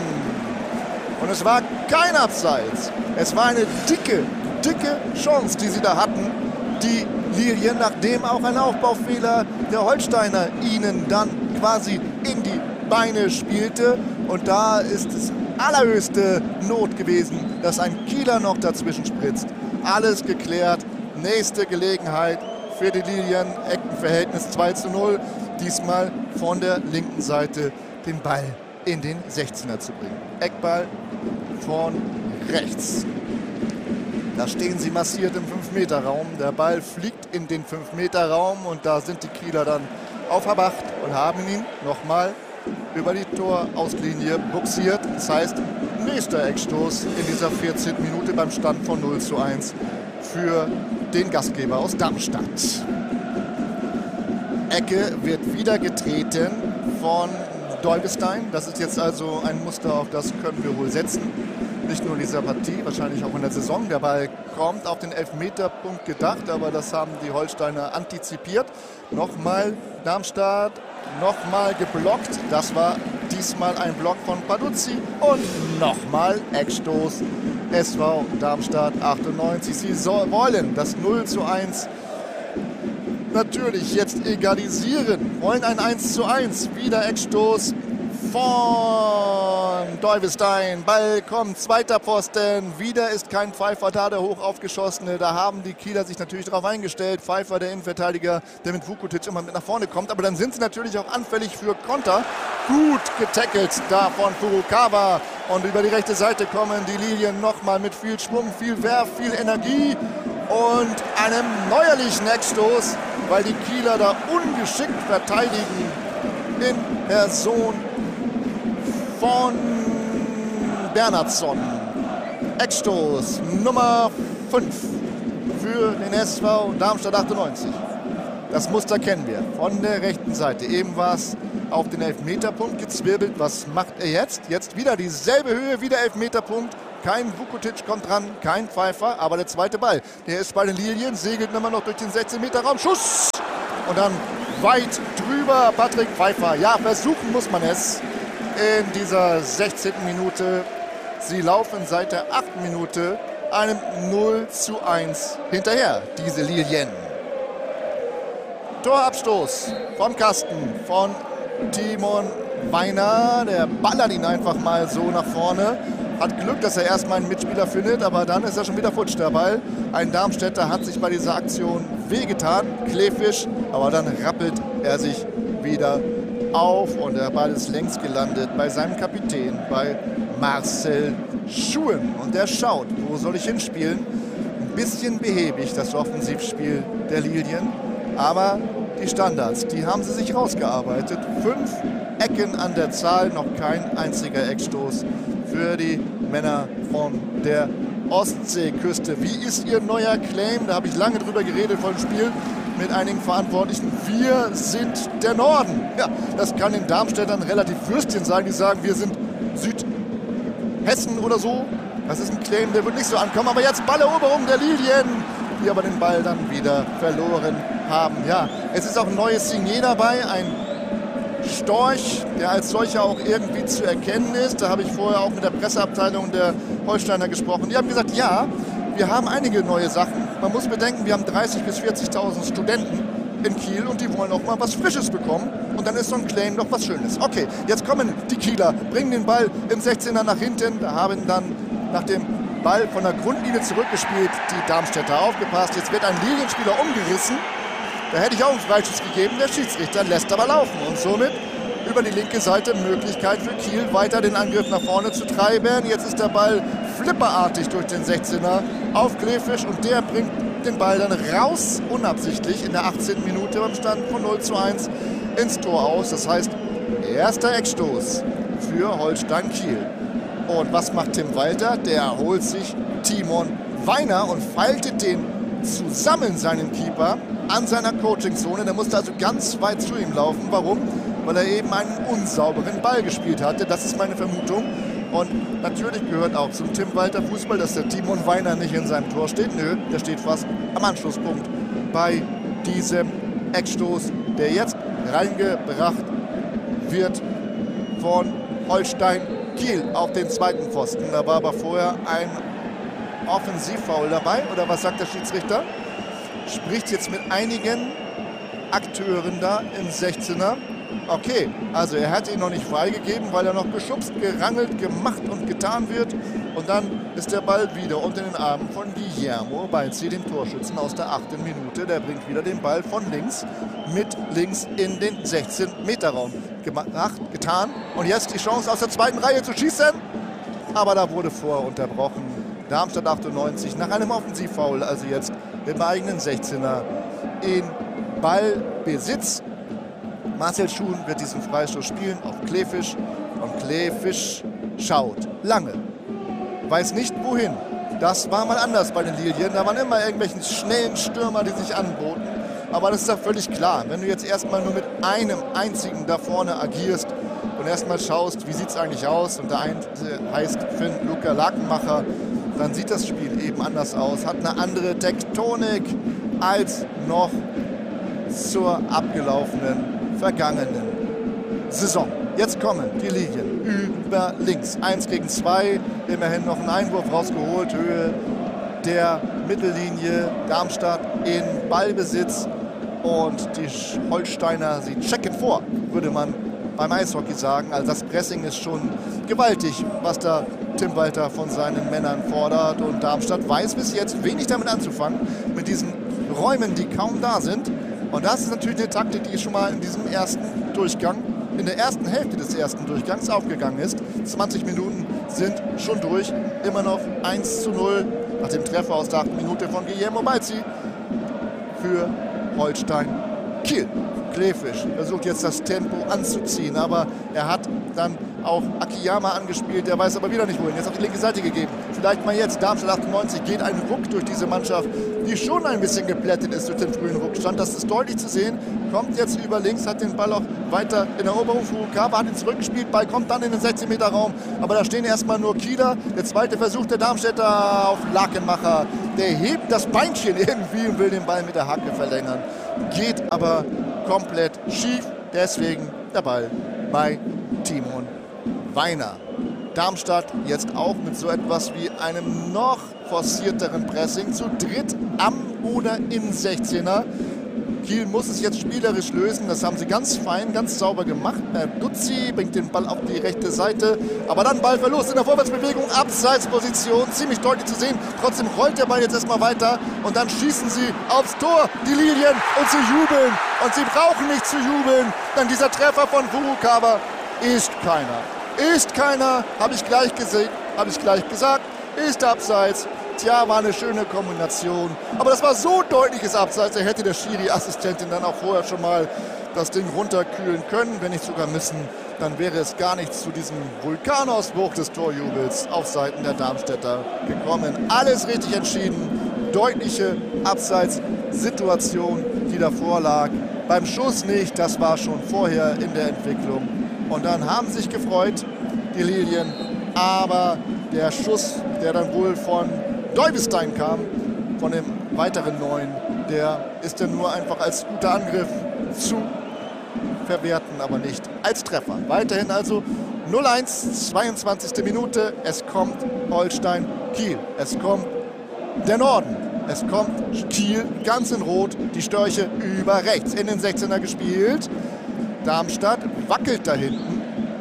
Und es war kein Abseits. Es war eine dicke Chance, die sie da hatten. Die Lilien, nachdem auch ein Aufbaufehler der Holsteiner ihnen dann quasi in die Beine spielte. Und da ist es allerhöchste Not gewesen, dass ein Kieler noch dazwischen spritzt. Alles geklärt. Nächste Gelegenheit für die Lilien. Eckenverhältnis 2:0. Diesmal von der linken Seite den Ball in den 16er zu bringen. Eckball von rechts. Da stehen sie massiert im 5-Meter-Raum. Der Ball fliegt in den 5-Meter-Raum und da sind die Kieler dann auf Verwacht und haben ihn nochmal über die Torauslinie buxiert. Das heißt, nächster Eckstoß in dieser 14. Minute beim Stand von 0:1 für den Gastgeber aus Darmstadt. Ecke wird wieder getreten von Deuvestein. Das ist jetzt also ein Muster, auf das können wir wohl setzen. Nicht nur in dieser Partie, wahrscheinlich auch in der Saison. Der Ball kommt auf den Elfmeterpunkt gedacht, aber das haben die Holsteiner antizipiert. Nochmal Darmstadt, nochmal geblockt. Das war diesmal ein Block von Paduzzi und nochmal Eckstoß. SV Darmstadt 98. Sie wollen das 0:1 natürlich jetzt egalisieren. Wollen ein 1:1. Wieder Eckstoß von Deuvestein. Ball kommt, zweiter Pfosten. Wieder ist kein Pfeiffer da, der hoch aufgeschossene. Da haben die Kieler sich natürlich darauf eingestellt. Pfeiffer, der Innenverteidiger, der mit Vukotic immer mit nach vorne kommt. Aber dann sind sie natürlich auch anfällig für Konter. Gut getackelt da von Furukawa. Und über die rechte Seite kommen die Lilien nochmal mit viel Schwung, viel Werf, viel Energie. Und einem neuerlichen Eckstoß, weil die Kieler da ungeschickt verteidigen in Person von Bernhardsson. Eckstoß Nummer 5 für den SV Darmstadt 98. Das Muster kennen wir von der rechten Seite. Eben war es auf den Elfmeterpunkt gezwirbelt. Was macht er jetzt? Jetzt wieder dieselbe Höhe, wieder Elfmeterpunkt. Kein Vukotic kommt dran, kein Pfeiffer, aber der zweite Ball, der ist bei den Lilien, segelt immer noch durch den 16-Meter-Raum. Schuss! Und dann weit drüber Patrick Pfeiffer. Ja, versuchen muss man es in dieser 16. Minute. Sie laufen seit der 8. Minute einem 0:1 hinterher, diese Lilien. Torabstoß vom Kasten von Timon Weiner. Der ballert ihn einfach mal so nach vorne. Hat Glück, dass er erstmal einen Mitspieler findet, aber dann ist er schon wieder futsch, der Ball. Ein Darmstädter hat sich bei dieser Aktion wehgetan, Kleefisch, aber dann rappelt er sich wieder auf und der Ball ist längst gelandet bei seinem Kapitän, bei Marcel Schuhen. Und der schaut, wo soll ich hinspielen? Ein bisschen behäbig, das Offensivspiel der Lilien, aber die Standards, die haben sie sich rausgearbeitet. 5 Ecken an der Zahl, noch kein einziger Eckstoß für die Männer von der Ostseeküste. Wie ist ihr neuer Claim? Da habe ich lange drüber geredet vor dem Spiel mit einigen Verantwortlichen. Wir sind der Norden. Ja, das kann den Darmstädtern relativ Würstchen sein. Die sagen, wir sind Südhessen oder so. Das ist ein Claim, der wird nicht so ankommen. Aber jetzt Balleroberung der Lilien, die aber den Ball dann wieder verloren haben. Ja, es ist auch ein neues Signet dabei, ein Storch, der als solcher auch irgendwie zu erkennen ist. Da habe ich vorher auch mit der Presseabteilung der Holsteiner gesprochen. Die haben gesagt, ja, wir haben einige neue Sachen. Man muss bedenken, wir haben 30.000 bis 40.000 Studenten in Kiel und die wollen auch mal was Frisches bekommen. Und dann ist so ein Claim doch was Schönes. Okay, jetzt kommen die Kieler, bringen den Ball im 16er nach hinten. Da haben dann nach dem Ball von der Grundlinie zurückgespielt die Darmstädter. Aufgepasst, jetzt wird ein Lilienspieler umgerissen. Da hätte ich auch einen Freischuss gegeben. Der Schiedsrichter lässt aber laufen. Und somit über die linke Seite Möglichkeit für Kiel, weiter den Angriff nach vorne zu treiben. Jetzt ist der Ball flipperartig durch den 16er auf Kleefisch. Und der bringt den Ball dann raus, unabsichtlich, in der 18. Minute beim Stand von 0:1 ins Tor aus. Das heißt, erster Eckstoß für Holstein Kiel. Und was macht Tim Walter? Der holt sich Timon Weiner und faltet den zusammen, seinen Keeper, an seiner Coachingzone. Der musste also ganz weit zu ihm laufen. Warum? Weil er eben einen unsauberen Ball gespielt hatte. Das ist meine Vermutung. Und natürlich gehört auch zum Tim Walter Fußball, dass der Timon Weiner nicht in seinem Tor steht. Nö, der steht fast am Anschlusspunkt bei diesem Eckstoß, der jetzt reingebracht wird von Holstein Kiel auf den zweiten Pfosten. Da war aber vorher ein Offensivfoul dabei. Oder was sagt der Schiedsrichter? Spricht jetzt mit einigen Akteuren da im 16er. Okay, also er hat ihn noch nicht freigegeben, weil er noch geschubst, gerangelt, gemacht und getan wird. Und dann ist der Ball wieder unter den Armen von Guillermo Balzi, dem Torschützen aus der 8. Minute. Der bringt wieder den Ball von links mit links in den 16-Meter-Raum. Gemacht, getan. Und jetzt die Chance aus der zweiten Reihe zu schießen. Aber da wurde vorher unterbrochen. Darmstadt 98 nach einem Offensivfoul, also jetzt im eigenen 16er in Ballbesitz. Marcel Schuhen wird diesen Freistoß spielen auf Kleefisch. Und Kleefisch schaut lange, weiß nicht wohin. Das war mal anders bei den Lilien. Da waren immer irgendwelche schnellen Stürmer, die sich anboten. Aber das ist doch völlig klar. Wenn du jetzt erstmal nur mit einem einzigen da vorne agierst und erstmal schaust, wie sieht es eigentlich aus, und der eine heißt Finn-Luca Lakenmacher, dann sieht das Spiel eben anders aus. Hat eine andere Tektonik als noch zur abgelaufenen vergangenen Saison. Jetzt kommen die Lilien über links. 1 gegen 2, immerhin noch ein Einwurf rausgeholt, Höhe der Mittellinie. Darmstadt in Ballbesitz und die Holsteiner, sie checken vor, würde man beim Eishockey sagen. Also das Pressing ist schon gewaltig, was da Tim Walter von seinen Männern fordert. Und Darmstadt weiß bis jetzt wenig damit anzufangen, mit diesen Räumen, die kaum da sind. Und das ist natürlich eine Taktik, die schon mal in diesem ersten Durchgang, in der ersten Hälfte des ersten Durchgangs aufgegangen ist. 20 Minuten sind schon durch, immer noch 1:0 nach dem Treffer aus der 8. Minute von Guillermo Balzi für Holstein Kiel. Kleefisch versucht jetzt das Tempo anzuziehen, aber er hat dann auch Akiyama angespielt, der weiß aber wieder nicht wohin. Jetzt auf die linke Seite gegeben. Vielleicht mal jetzt, Darmstadt 98 geht ein Ruck durch diese Mannschaft, die schon ein bisschen geplättet ist durch den frühen Ruckstand. Das ist deutlich zu sehen. Kommt jetzt über links, hat den Ball auch weiter in der Eroberung. Furukawa hat ihn zurückgespielt, Ball kommt dann in den 16-Meter-Raum. Aber da stehen erstmal nur Kieler. Der zweite Versuch der Darmstädter auf Lakenmacher. Der hebt das Beinchen irgendwie und will den Ball mit der Hacke verlängern. Geht aber komplett schief. Deswegen der Ball bei Timon Weiner. Darmstadt jetzt auch mit so etwas wie einem noch forcierteren Pressing. Zu dritt am oder im 16er. Kiel muss es jetzt spielerisch lösen. Das haben sie ganz fein, ganz sauber gemacht. Duzzi bringt den Ball auf die rechte Seite. Aber dann Ballverlust in der Vorwärtsbewegung. Abseitsposition, ziemlich deutlich zu sehen. Trotzdem rollt der Ball jetzt erstmal weiter. Und dann schießen sie aufs Tor, die Lilien. Und sie jubeln. Und sie brauchen nicht zu jubeln. Denn dieser Treffer von Furukawa ist keiner. Ist keiner, habe ich gleich gesehen, habe ich gleich gesagt. Ist abseits. Tja, war eine schöne Kombination. Aber das war so deutliches Abseits, da hätte der Schiri-Assistentin dann auch vorher schon mal das Ding runterkühlen können, wenn nicht sogar müssen. Dann wäre es gar nicht zu diesem Vulkanausbruch des Torjubels auf Seiten der Darmstädter gekommen. Alles richtig entschieden. Deutliche Abseitssituation, die davor lag. Beim Schuss nicht, das war schon vorher in der Entwicklung. Und dann haben sich gefreut, die Lilien. Aber der Schuss, der dann wohl von Deubestein kam, von dem weiteren Neuen, der ist dann nur einfach als guter Angriff zu verwerten, aber nicht als Treffer. Weiterhin also 0-1, 22. Minute. Es kommt Holstein-Kiel. Es kommt der Norden. Es kommt Kiel ganz in Rot. Die Störche über rechts in den 16er gespielt. Darmstadt wackelt da hinten.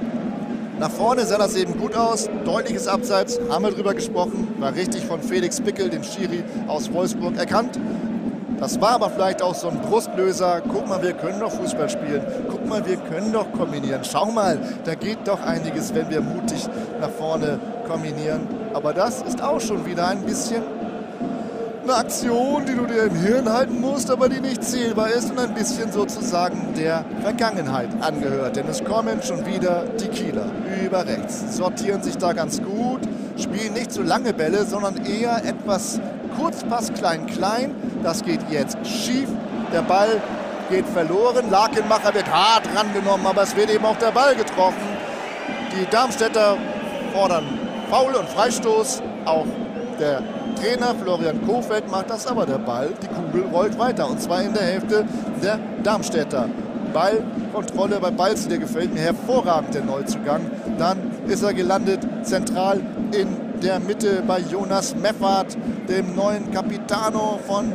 Nach vorne sah das eben gut aus. Deutliches Abseits, haben wir drüber gesprochen. War richtig von Felix Pickel, dem Schiri aus Wolfsburg, erkannt. Das war aber vielleicht auch so ein Brustlöser. Guck mal, wir können doch Fußball spielen. Guck mal, wir können doch kombinieren. Schau mal, da geht doch einiges, wenn wir mutig nach vorne kombinieren. Aber das ist auch schon wieder ein bisschen eine Aktion, die du dir im Hirn halten musst, aber die nicht zählbar ist und ein bisschen sozusagen der Vergangenheit angehört. Denn es kommen schon wieder die Kieler über rechts, sortieren sich da ganz gut, spielen nicht so lange Bälle, sondern eher etwas Kurzpass klein-klein. Das geht jetzt schief, der Ball geht verloren, Lakenmacher wird hart rangenommen, aber es wird eben auch der Ball getroffen. Die Darmstädter fordern Foul und Freistoß, auch der Trainer Florian Kohfeldt macht das, aber der Ball, die Kugel rollt weiter und zwar in der Hälfte der Darmstädter. Ballkontrolle bei Balzi, der gefällt mir hervorragend, der Neuzugang. Dann ist er gelandet zentral in der Mitte bei Jonas Meffert, dem neuen Capitano von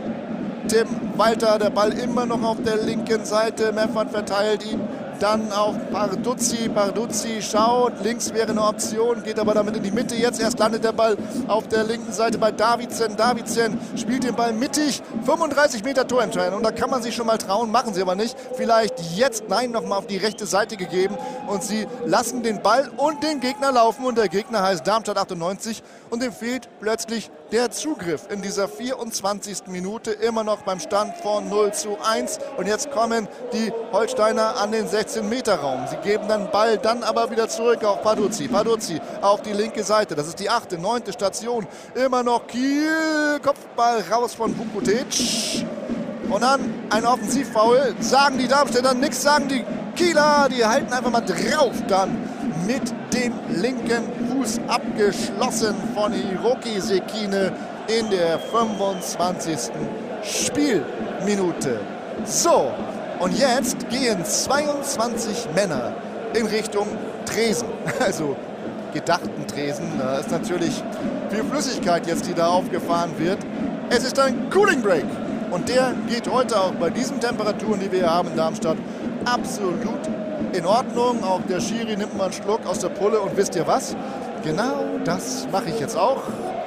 Tim Walter. Der Ball immer noch auf der linken Seite, Meffert verteilt ihn. Dann auf Parduzzi. Parduzzi schaut, links wäre eine Option, geht aber damit in die Mitte. Jetzt erst landet der Ball auf der linken Seite bei Davidsen. Davidsen spielt den Ball mittig, 35 Meter Torentscheidung. Und da kann man sich schon mal trauen, machen sie aber nicht. Vielleicht jetzt, nein, nochmal auf die rechte Seite gegeben. Und sie lassen den Ball und den Gegner laufen. Und der Gegner heißt Darmstadt 98. Und dem fehlt plötzlich der Zugriff in dieser 24. Minute. Immer noch beim Stand von 0-1. Und jetzt kommen die Holsteiner an den 16-Meter-Raum. Sie geben dann Ball, dann aber wieder zurück auf Parduzzi. Parduzzi auf die linke Seite. Das ist die 8., 9. Station. Immer noch Kiel. Kopfball raus von Vukutic. Und dann ein Offensivfoul. Sagen die Darmstädter nichts, sagen die Kieler. Die halten einfach mal drauf dann mit dem linken Fuß abgeschlossen von Hiroki Sekine in der 25. Spielminute. So, und jetzt gehen 22 Männer in Richtung Tresen. Also gedachten Tresen. Da ist natürlich viel Flüssigkeit jetzt, die da aufgefahren wird. Es ist ein Cooling Break. Und der geht heute auch bei diesen Temperaturen, die wir hier haben in Darmstadt, absolut in Ordnung. Auch der Schiri nimmt mal einen Schluck aus der Pulle und wisst ihr was? Genau das mache ich jetzt auch.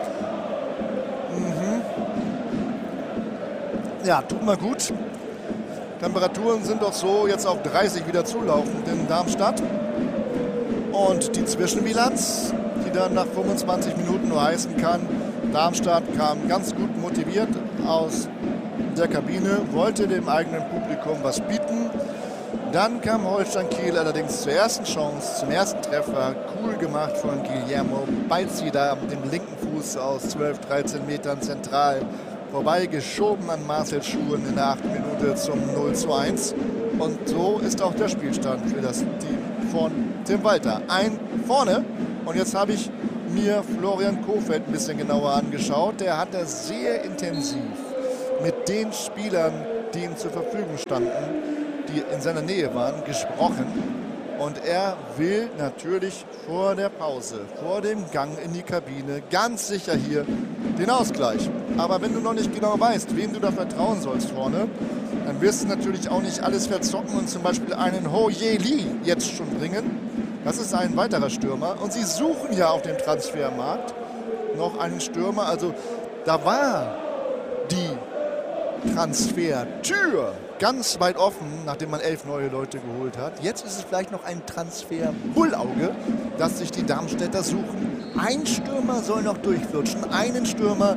Ja, tut mal gut. Temperaturen sind doch so jetzt auf 30 wieder zulaufend in Darmstadt. Und die Zwischenbilanz, die dann nach 25 Minuten nur heißen kann, Darmstadt kam ganz gut motiviert aus der Kabine, wollte dem eigenen Publikum was bieten. Dann kam Holstein Kiel allerdings zur ersten Chance, zum ersten Treffer. Cool gemacht von Guillermo Balzi da mit dem linken Fuß aus 12, 13 Metern zentral vorbeigeschoben an Marcel Schuhen in der 8. Minute zum 0:1. Und so ist auch der Spielstand für das Team von Tim Walter. Ein vorne. Und jetzt habe ich mir Florian Kohfeldt ein bisschen genauer angeschaut. Der hat das sehr intensiv mit den Spielern, die ihm zur Verfügung standen, die in seiner Nähe waren, gesprochen. Und er will natürlich vor der Pause, vor dem Gang in die Kabine, ganz sicher hier den Ausgleich. Aber wenn du noch nicht genau weißt, wem du da vertrauen sollst vorne, dann wirst du natürlich auch nicht alles verzocken und zum Beispiel einen Ho Ye Lee jetzt schon bringen. Das ist ein weiterer Stürmer. Und sie suchen ja auf dem Transfermarkt noch einen Stürmer. Also da war die Transfertür ganz weit offen, nachdem man 11 neue Leute geholt hat. Jetzt ist es vielleicht noch ein Transfer-Bullauge, das sich die Darmstädter suchen. Ein Stürmer soll noch durchflutschen. Einen Stürmer,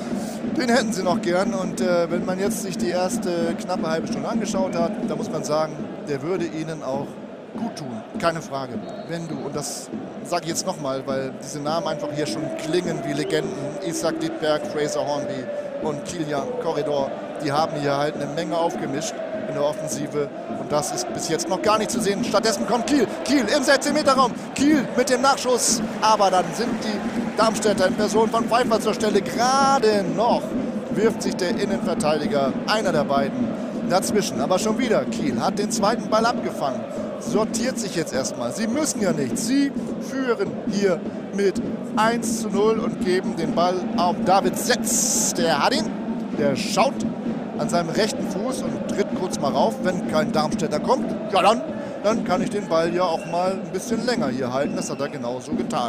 den hätten sie noch gern. Und wenn man jetzt sich die erste knappe halbe Stunde angeschaut hat, da muss man sagen, der würde ihnen auch gut tun. Keine Frage. Wenn du, und das sage ich jetzt nochmal, weil diese Namen einfach hier schon klingen wie Legenden. Isaac Dietberg, Fraser Hornby und Kilian Corridor, die haben hier halt eine Menge aufgemischt in der Offensive. Und das ist bis jetzt noch gar nicht zu sehen. Stattdessen kommt Kiel. Kiel im 16-Meter-Raum. Kiel mit dem Nachschuss. Aber dann sind die Darmstädter in Person von Pfeiffer zur Stelle. Gerade noch wirft sich der Innenverteidiger, einer der beiden, dazwischen. Aber schon wieder Kiel hat den zweiten Ball abgefangen. Sortiert sich jetzt erstmal. Sie müssen ja nichts. Sie führen hier mit 1:0 und geben den Ball auf David Setz. Der hat ihn. Der schaut an seinem rechten Fuß und tritt kurz mal rauf, wenn kein Darmstädter kommt. Ja, dann kann ich den Ball ja auch mal ein bisschen länger hier halten. Das hat er genauso getan.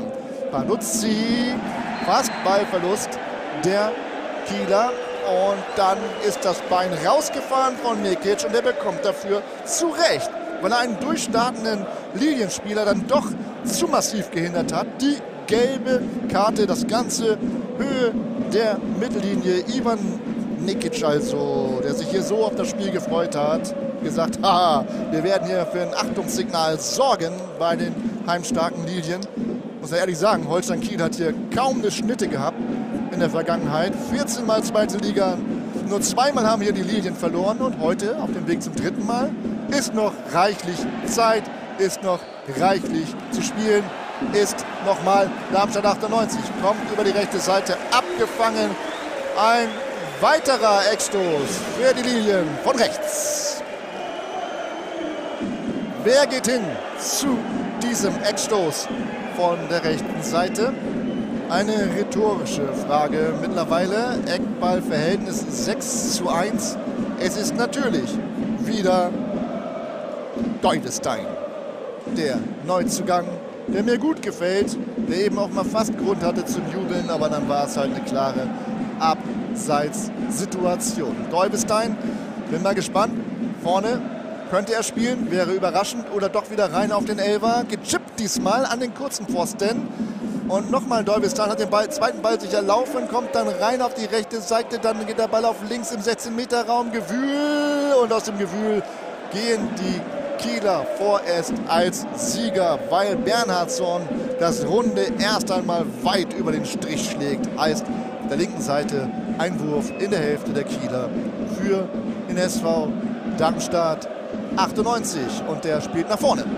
Panuzzi, fast Ballverlust der Kieler. Und dann ist das Bein rausgefahren von Nikic und der bekommt dafür zu Recht, weil er einen durchstartenden Lilienspieler dann doch zu massiv gehindert hat. Die gelbe Karte, das Ganze Höhe der Mittellinie. Ivan Nikic also, der sich hier so auf das Spiel gefreut hat, gesagt, haha, wir werden hier für ein Achtungssignal sorgen bei den heimstarken Lilien. Muss ja ehrlich sagen, Holstein Kiel hat hier kaum eine Schnitte gehabt in der Vergangenheit. 14 Mal zweite Liga, nur 2-mal haben hier die Lilien verloren und heute auf dem Weg zum 3. Mal ist noch reichlich Zeit, ist noch reichlich zu spielen, ist nochmal Darmstadt 98, kommt über die rechte Seite, abgefangen, ein weiterer Eckstoß für die Lilien von rechts. Wer geht hin zu diesem Eckstoß von der rechten Seite? Eine rhetorische Frage mittlerweile. Eckballverhältnis 6:1. Es ist natürlich wieder Deuvestein, der Neuzugang, der mir gut gefällt, der eben auch mal fast Grund hatte zum Jubeln, aber dann war es halt eine klare Abseitssituation. Deuvestein, bin mal gespannt. Vorne könnte er spielen, wäre überraschend, oder doch wieder rein auf den Elfer. Gechippt diesmal an den kurzen Pfosten. Und nochmal Deuvestein hat den zweiten Ball sich erlaufen, kommt dann rein auf die rechte Seite, dann geht der Ball auf links im 16-Meter-Raum. Gewühl, und aus dem Gewühl gehen die Kieler vorerst als Sieger, weil Bernhardsson das Runde erst einmal weit über den Strich schlägt. Heißt auf der linken Seite Einwurf in der Hälfte der Kieler für den SV Darmstadt 98 und der spielt nach vorne.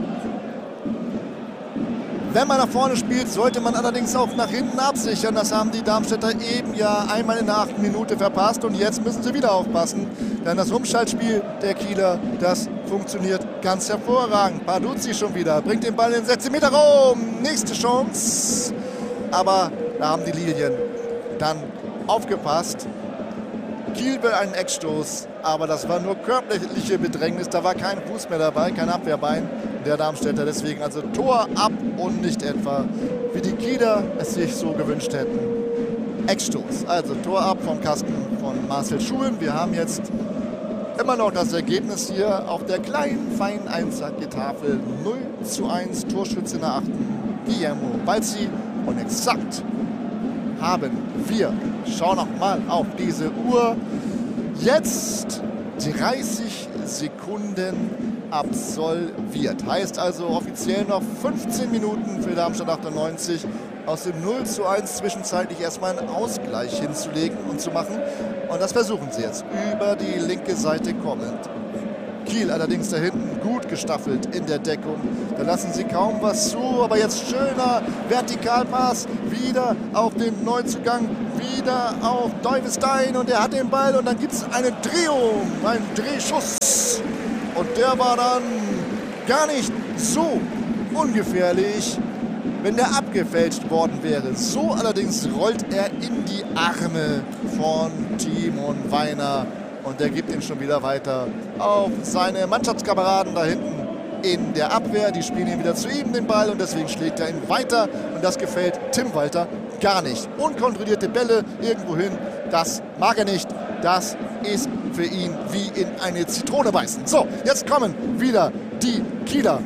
Wenn man nach vorne spielt, sollte man allerdings auch nach hinten absichern. Das haben die Darmstädter eben ja einmal in der 8. Minute verpasst und jetzt müssen sie wieder aufpassen. Denn das Umschaltspiel der Kieler, das funktioniert ganz hervorragend. Paduzzi schon wieder, bringt den Ball in den 16-Meter-Raum. Nächste Chance. Aber da haben die Lilien dann aufgepasst. Kiel will einen Eckstoß, aber das war nur körperliche Bedrängnis. Da war kein Fuß mehr dabei, kein Abwehrbein der Darmstädter. Deswegen also Tor ab und nicht etwa, wie die Kieler es sich so gewünscht hätten, Eckstoß. Also Tor ab vom Kasten von Marcel Schulen. Wir haben jetzt immer noch das Ergebnis hier auf der kleinen, feinen Einzacketafel. 0:1, Torschütze in der 8. Guillermo Balzi. Und exakt haben wir, schau noch mal auf diese Uhr, jetzt 30 Sekunden absolviert. Heißt also offiziell noch 15 Minuten für Darmstadt 98. Aus dem 0:1 zwischenzeitlich erstmal einen Ausgleich hinzulegen und zu machen. Und das versuchen sie jetzt über die linke Seite kommend. Kiel allerdings da hinten gut gestaffelt in der Deckung. Da lassen sie kaum was zu, aber jetzt schöner Vertikalpass wieder auf den Neuzugang, wieder auf Deuwestein und er hat den Ball und dann gibt es eine Drehung, einen Drehschuss und der war dann gar nicht so ungefährlich, wenn der abgefälscht worden wäre. So allerdings rollt er in die Arme von Timon Weiner. Und der gibt ihn schon wieder weiter auf seine Mannschaftskameraden da hinten in der Abwehr. Die spielen ihn wieder zu ihm den Ball und deswegen schlägt er ihn weiter. Und das gefällt Tim Walter gar nicht. Unkontrollierte Bälle irgendwo hin, das mag er nicht. Das ist für ihn wie in eine Zitrone beißen. So, jetzt kommen wieder die Kieler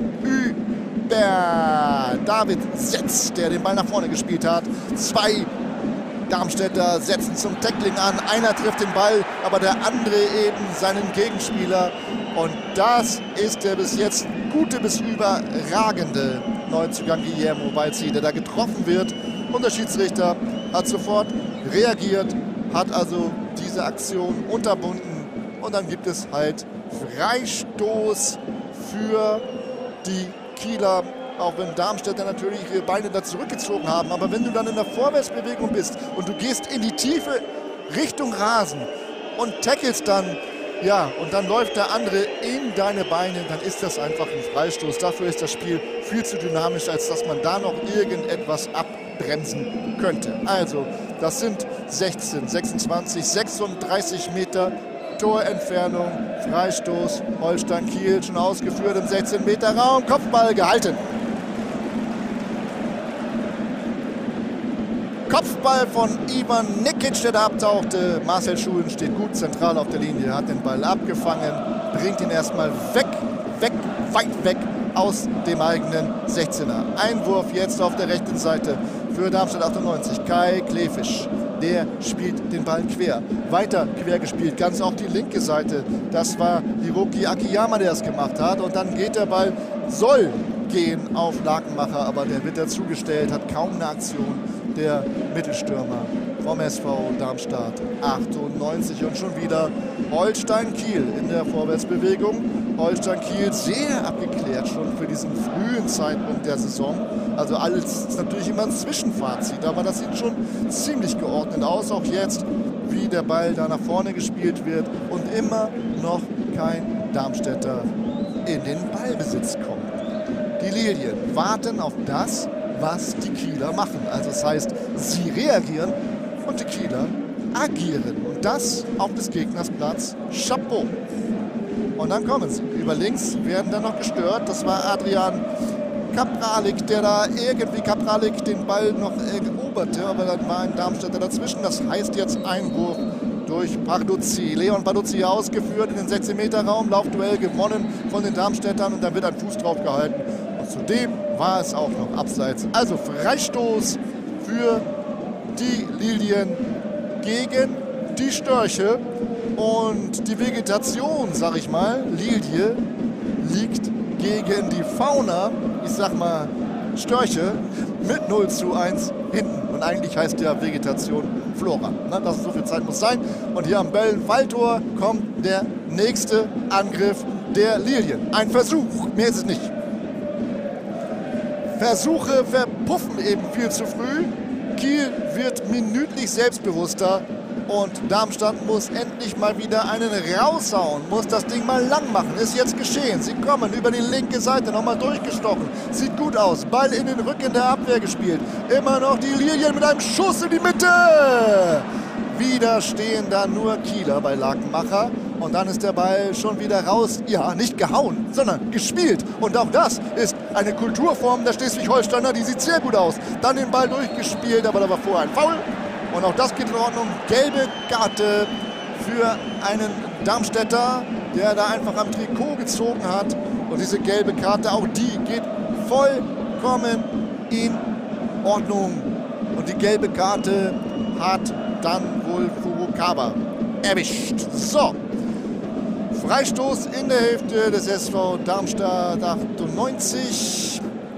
über David Setz, der den Ball nach vorne gespielt hat. 2 Darmstädter setzen zum Tackling an. Einer trifft den Ball, aber der andere eben seinen Gegenspieler. Und das ist der bis jetzt gute bis überragende Neuzugang Guillermo Walzi, der da getroffen wird. Und der Schiedsrichter hat sofort reagiert, hat also diese Aktion unterbunden. Und dann gibt es halt Freistoß für die Kieler. Auch wenn Darmstädter natürlich ihre Beine da zurückgezogen haben. Aber wenn du dann in der Vorwärtsbewegung bist und du gehst in die Tiefe Richtung Rasen und tackelst dann, ja, und dann läuft der andere in deine Beine, dann ist das einfach ein Freistoß. Dafür ist das Spiel viel zu dynamisch, als dass man da noch irgendetwas abbremsen könnte. Also, das sind 16, 26, 36 Meter Torentfernung, Freistoß, Holstein Kiel schon ausgeführt im 16-Meter-Raum, Kopfball gehalten. Kopfball von Ivan Nikic, der da abtauchte. Marcel Schulen steht gut zentral auf der Linie, hat den Ball abgefangen, bringt ihn erstmal weg, weit weg aus dem eigenen 16er. Einwurf jetzt auf der rechten Seite für Darmstadt 98. Kai Klefisch, der spielt den Ball quer. Weiter quer gespielt, ganz auf die linke Seite. Das war Hiroki Akiyama, der es gemacht hat. Und dann geht der Ball, soll gehen auf Lakenmacher, aber der wird dazugestellt, hat kaum eine Aktion. Der Mittelstürmer vom SV Darmstadt 98 und schon wieder Holstein Kiel in der Vorwärtsbewegung. Holstein Kiel sehr abgeklärt schon für diesen frühen Zeitpunkt der Saison. Also alles ist natürlich immer ein Zwischenfazit, aber das sieht schon ziemlich geordnet aus. Auch jetzt, wie der Ball da nach vorne gespielt wird und immer noch kein Darmstädter in den Ballbesitz kommt. Die Lilien warten auf das, was die Kieler machen. Also das heißt, sie reagieren und die Kieler agieren. Und das auf des Gegners Platz. Chapeau. Und dann kommen sie. Über links werden dann noch gestört. Das war Adrian Kapralik, der da irgendwie den Ball noch eroberte. Aber dann war ein Darmstädter dazwischen. Das heißt jetzt Einwurf durch Barduzzi. Leon Barduzzi ausgeführt in den 16-Meter-Raum. Laufduell gewonnen von den Darmstädtern. Und da wird ein Fuß drauf gehalten. Und zudem war es auch noch abseits. Also Freistoß für die Lilien gegen die Störche. Und die Vegetation, sag ich mal, Lilie, liegt gegen die Fauna, ich sag mal Störche, mit 0:1 hinten. Und eigentlich heißt ja Vegetation Flora. Das ist so viel Zeit muss sein. Und hier am Böllen-Waldtor kommt der nächste Angriff der Lilien. Ein Versuch, mehr ist es nicht. Versuche verpuffen eben viel zu früh. Kiel wird minütlich selbstbewusster und Darmstadt muss endlich mal wieder einen raushauen, muss das Ding mal lang machen. Ist jetzt geschehen. Sie kommen über die linke Seite nochmal durchgestochen. Sieht gut aus. Ball in den Rücken der Abwehr gespielt. Immer noch die Lilien mit einem Schuss in die Mitte. Wieder stehen da nur Kieler bei Lakenmacher. Und dann ist der Ball schon wieder raus. Ja, nicht gehauen, sondern gespielt. Und auch das ist eine Kulturform der Schleswig-Holsteiner. Die sieht sehr gut aus. Dann den Ball durchgespielt, aber da war vorher ein Foul. Und auch das geht in Ordnung. Gelbe Karte für einen Darmstädter, der da einfach am Trikot gezogen hat. Und diese gelbe Karte, auch die geht vollkommen in Ordnung. Und die gelbe Karte hat dann wohl Furukawa erwischt. So, Freistoß in der Hälfte des SV Darmstadt 98.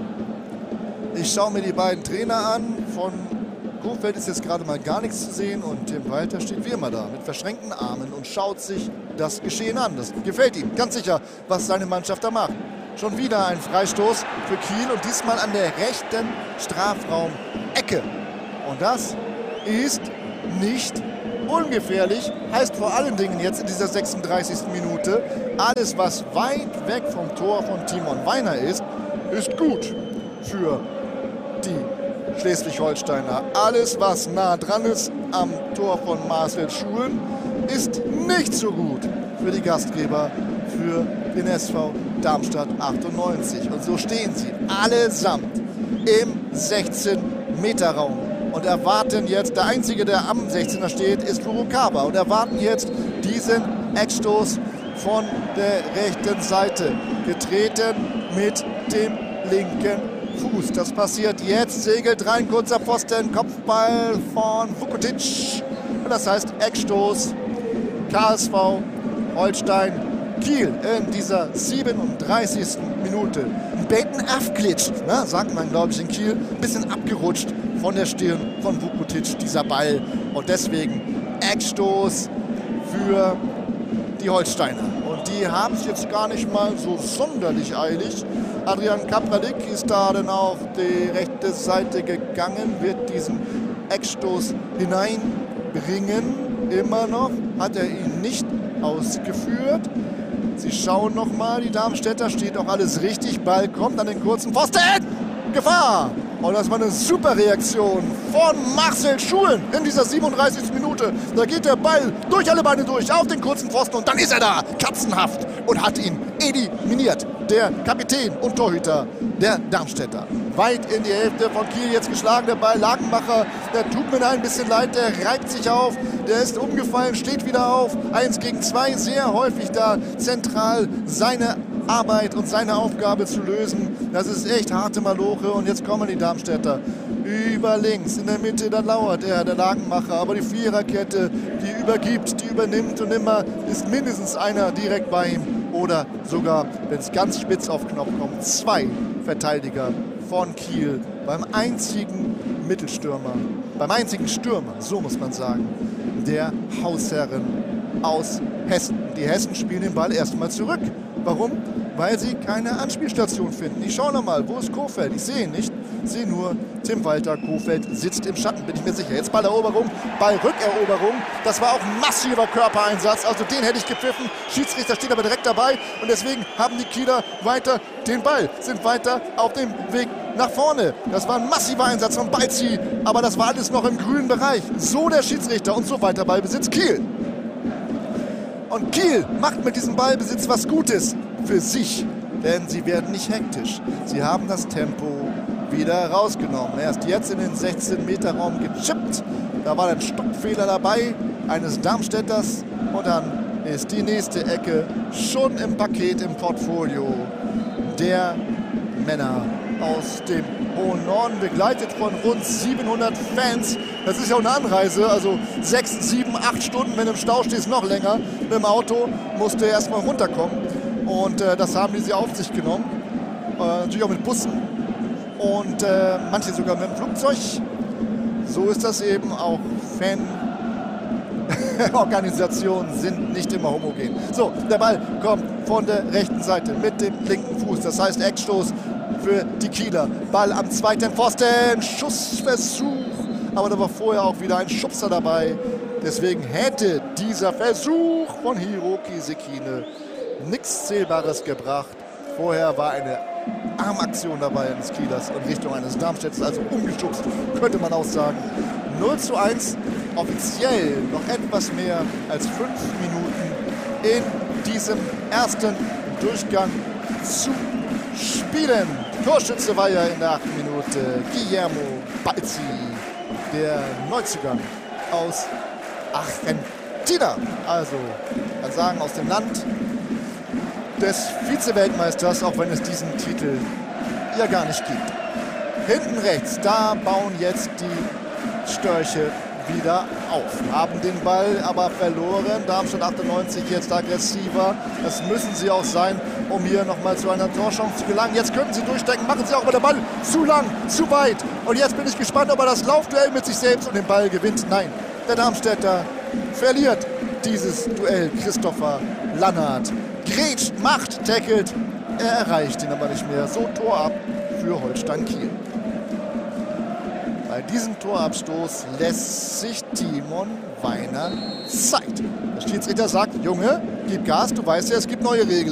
Ich schaue mir die beiden Trainer an. Von Kohfeldt ist jetzt gerade mal gar nichts zu sehen und Tim Walter steht wie immer da mit verschränkten Armen und schaut sich das Geschehen an. Das gefällt ihm ganz sicher, was seine Mannschaft da macht. Schon wieder ein Freistoß für Kiel und diesmal an der rechten Strafraum-Ecke. Und das ist nicht ungefährlich, heißt vor allen Dingen jetzt in dieser 36. Minute, alles was weit weg vom Tor von Timon Weiner ist gut für die Schleswig-Holsteiner. Alles was nah dran ist am Tor von Marcel Schulen ist nicht so gut für die Gastgeber, für den SV Darmstadt 98. Und so stehen sie allesamt im 16-Meter-Raum. Und erwarten jetzt, der Einzige, der am 16er steht, ist Furukawa. Und erwarten jetzt diesen Eckstoß von der rechten Seite. Getreten mit dem linken Fuß. Das passiert jetzt, segelt rein, kurzer Pfosten, Kopfball von Vukotic. Und das heißt Eckstoß, KSV Holstein Kiel in dieser 37. Minute. Ein Beten-Afklitsch, ne, sagt man, glaube ich, in Kiel. Ein bisschen abgerutscht von der Stirn von Vukotic, dieser Ball. Und deswegen Eckstoß für die Holsteiner. Und die haben es jetzt gar nicht mal so sonderlich eilig. Adrian Kapralik ist da dann auf die rechte Seite gegangen, wird diesen Eckstoß hineinbringen. Immer noch hat er ihn nicht ausgeführt. Sie schauen nochmal, die Darmstädter, steht auch alles richtig. Ball kommt an den kurzen Pfosten. Gefahr! Und das war eine super Reaktion von Marcel Schulen in dieser 37. Minute. Da geht der Ball durch alle Beine durch, auf den kurzen Pfosten und dann ist er da, katzenhaft, und hat ihn eliminiert. Der Kapitän und Torhüter der Darmstädter. Weit in die Hälfte von Kiel jetzt geschlagen, der Ball. Lagenmacher, der tut mir ein bisschen leid, der reibt sich auf, der ist umgefallen, steht wieder auf. 1 gegen 2, sehr häufig da zentral seine Arbeit und seine Aufgabe zu lösen. Das ist echt harte Maloche und jetzt kommen die Darmstädter über links. In der Mitte, da lauert er, der Lagenmacher, aber die Viererkette, die übergibt, die übernimmt und immer ist mindestens einer direkt bei ihm oder sogar, wenn es ganz spitz auf Knopf kommt, 2 Verteidiger von Kiel beim einzigen Mittelstürmer, beim einzigen Stürmer, so muss man sagen, der Hausherren aus Hessen. Die Hessen spielen den Ball erstmal zurück. Warum? Weil sie keine Anspielstation finden. Ich schaue nochmal, wo ist Kohfeldt? Ich sehe ihn nicht. Ich sehe nur Tim Walter. Kohfeldt sitzt im Schatten, bin ich mir sicher. Jetzt Balleroberung, Ballrückeroberung. Das war auch ein massiver Körpereinsatz. Also den hätte ich gepfiffen. Schiedsrichter steht aber direkt dabei. Und deswegen haben die Kieler weiter den Ball. Sind weiter auf dem Weg nach vorne. Das war ein massiver Einsatz von Beizi. Aber das war alles noch im grünen Bereich. So der Schiedsrichter und so weiter Ballbesitz Kiel. Und Kiel macht mit diesem Ballbesitz was Gutes für sich, denn sie werden nicht hektisch. Sie haben das Tempo wieder rausgenommen. Erst jetzt in den 16-Meter-Raum gechippt. Da war ein Stockfehler dabei eines Darmstädters und dann ist die nächste Ecke schon im Paket, im Portfolio der Männer aus dem hohen Norden, begleitet von rund 700 Fans. Das ist ja auch eine Anreise, also 6, 7, 8 Stunden, wenn du im Stau stehst, noch länger. Mit dem Auto musst du erstmal runterkommen und das haben die sie auf sich genommen. Natürlich auch mit Bussen und manche sogar mit dem Flugzeug. So ist das eben, auch Fanorganisationen sind nicht immer homogen. So, der Ball kommt von der rechten Seite mit dem linken Fuß, das heißt Eckstoß für die Kieler. Ball am zweiten Pfosten, Schussversuch, aber da war vorher auch wieder ein Schubser dabei. Deswegen hätte dieser Versuch von Hiroki Sekine nichts Zählbares gebracht. Vorher war eine Armaktion dabei eines Kielers in Richtung eines Darmstädters, also umgeschubst, könnte man auch sagen. 0:1, offiziell noch etwas mehr als 5 Minuten in diesem ersten Durchgang zu spielen. Torschütze war ja in der 8. Minute Guillermo Balzi, der Neuzugang aus Argentina. Also, kann sagen, aus dem Land des Vize-Weltmeisters, auch wenn es diesen Titel ja gar nicht gibt. Hinten rechts, da bauen jetzt die Störche wieder auf. Haben den Ball aber verloren. Darmstadt 98 jetzt aggressiver. Das müssen sie auch sein, um hier nochmal zu einer Torchance zu gelangen. Jetzt könnten sie durchstecken, machen sie auch, aber der Ball zu lang, zu weit. Und jetzt bin ich gespannt, ob er das Laufduell mit sich selbst und den Ball gewinnt. Nein, der Darmstädter verliert dieses Duell. Christopher Lannert grätscht, macht, tackelt. Er erreicht ihn aber nicht mehr. So Tor ab für Holstein Kiel. Bei diesem Torabstoß lässt sich Timon Weiner Zeit. Der Schiedsrichter sagt, Junge, gib Gas, du weißt ja, es gibt neue Regeln.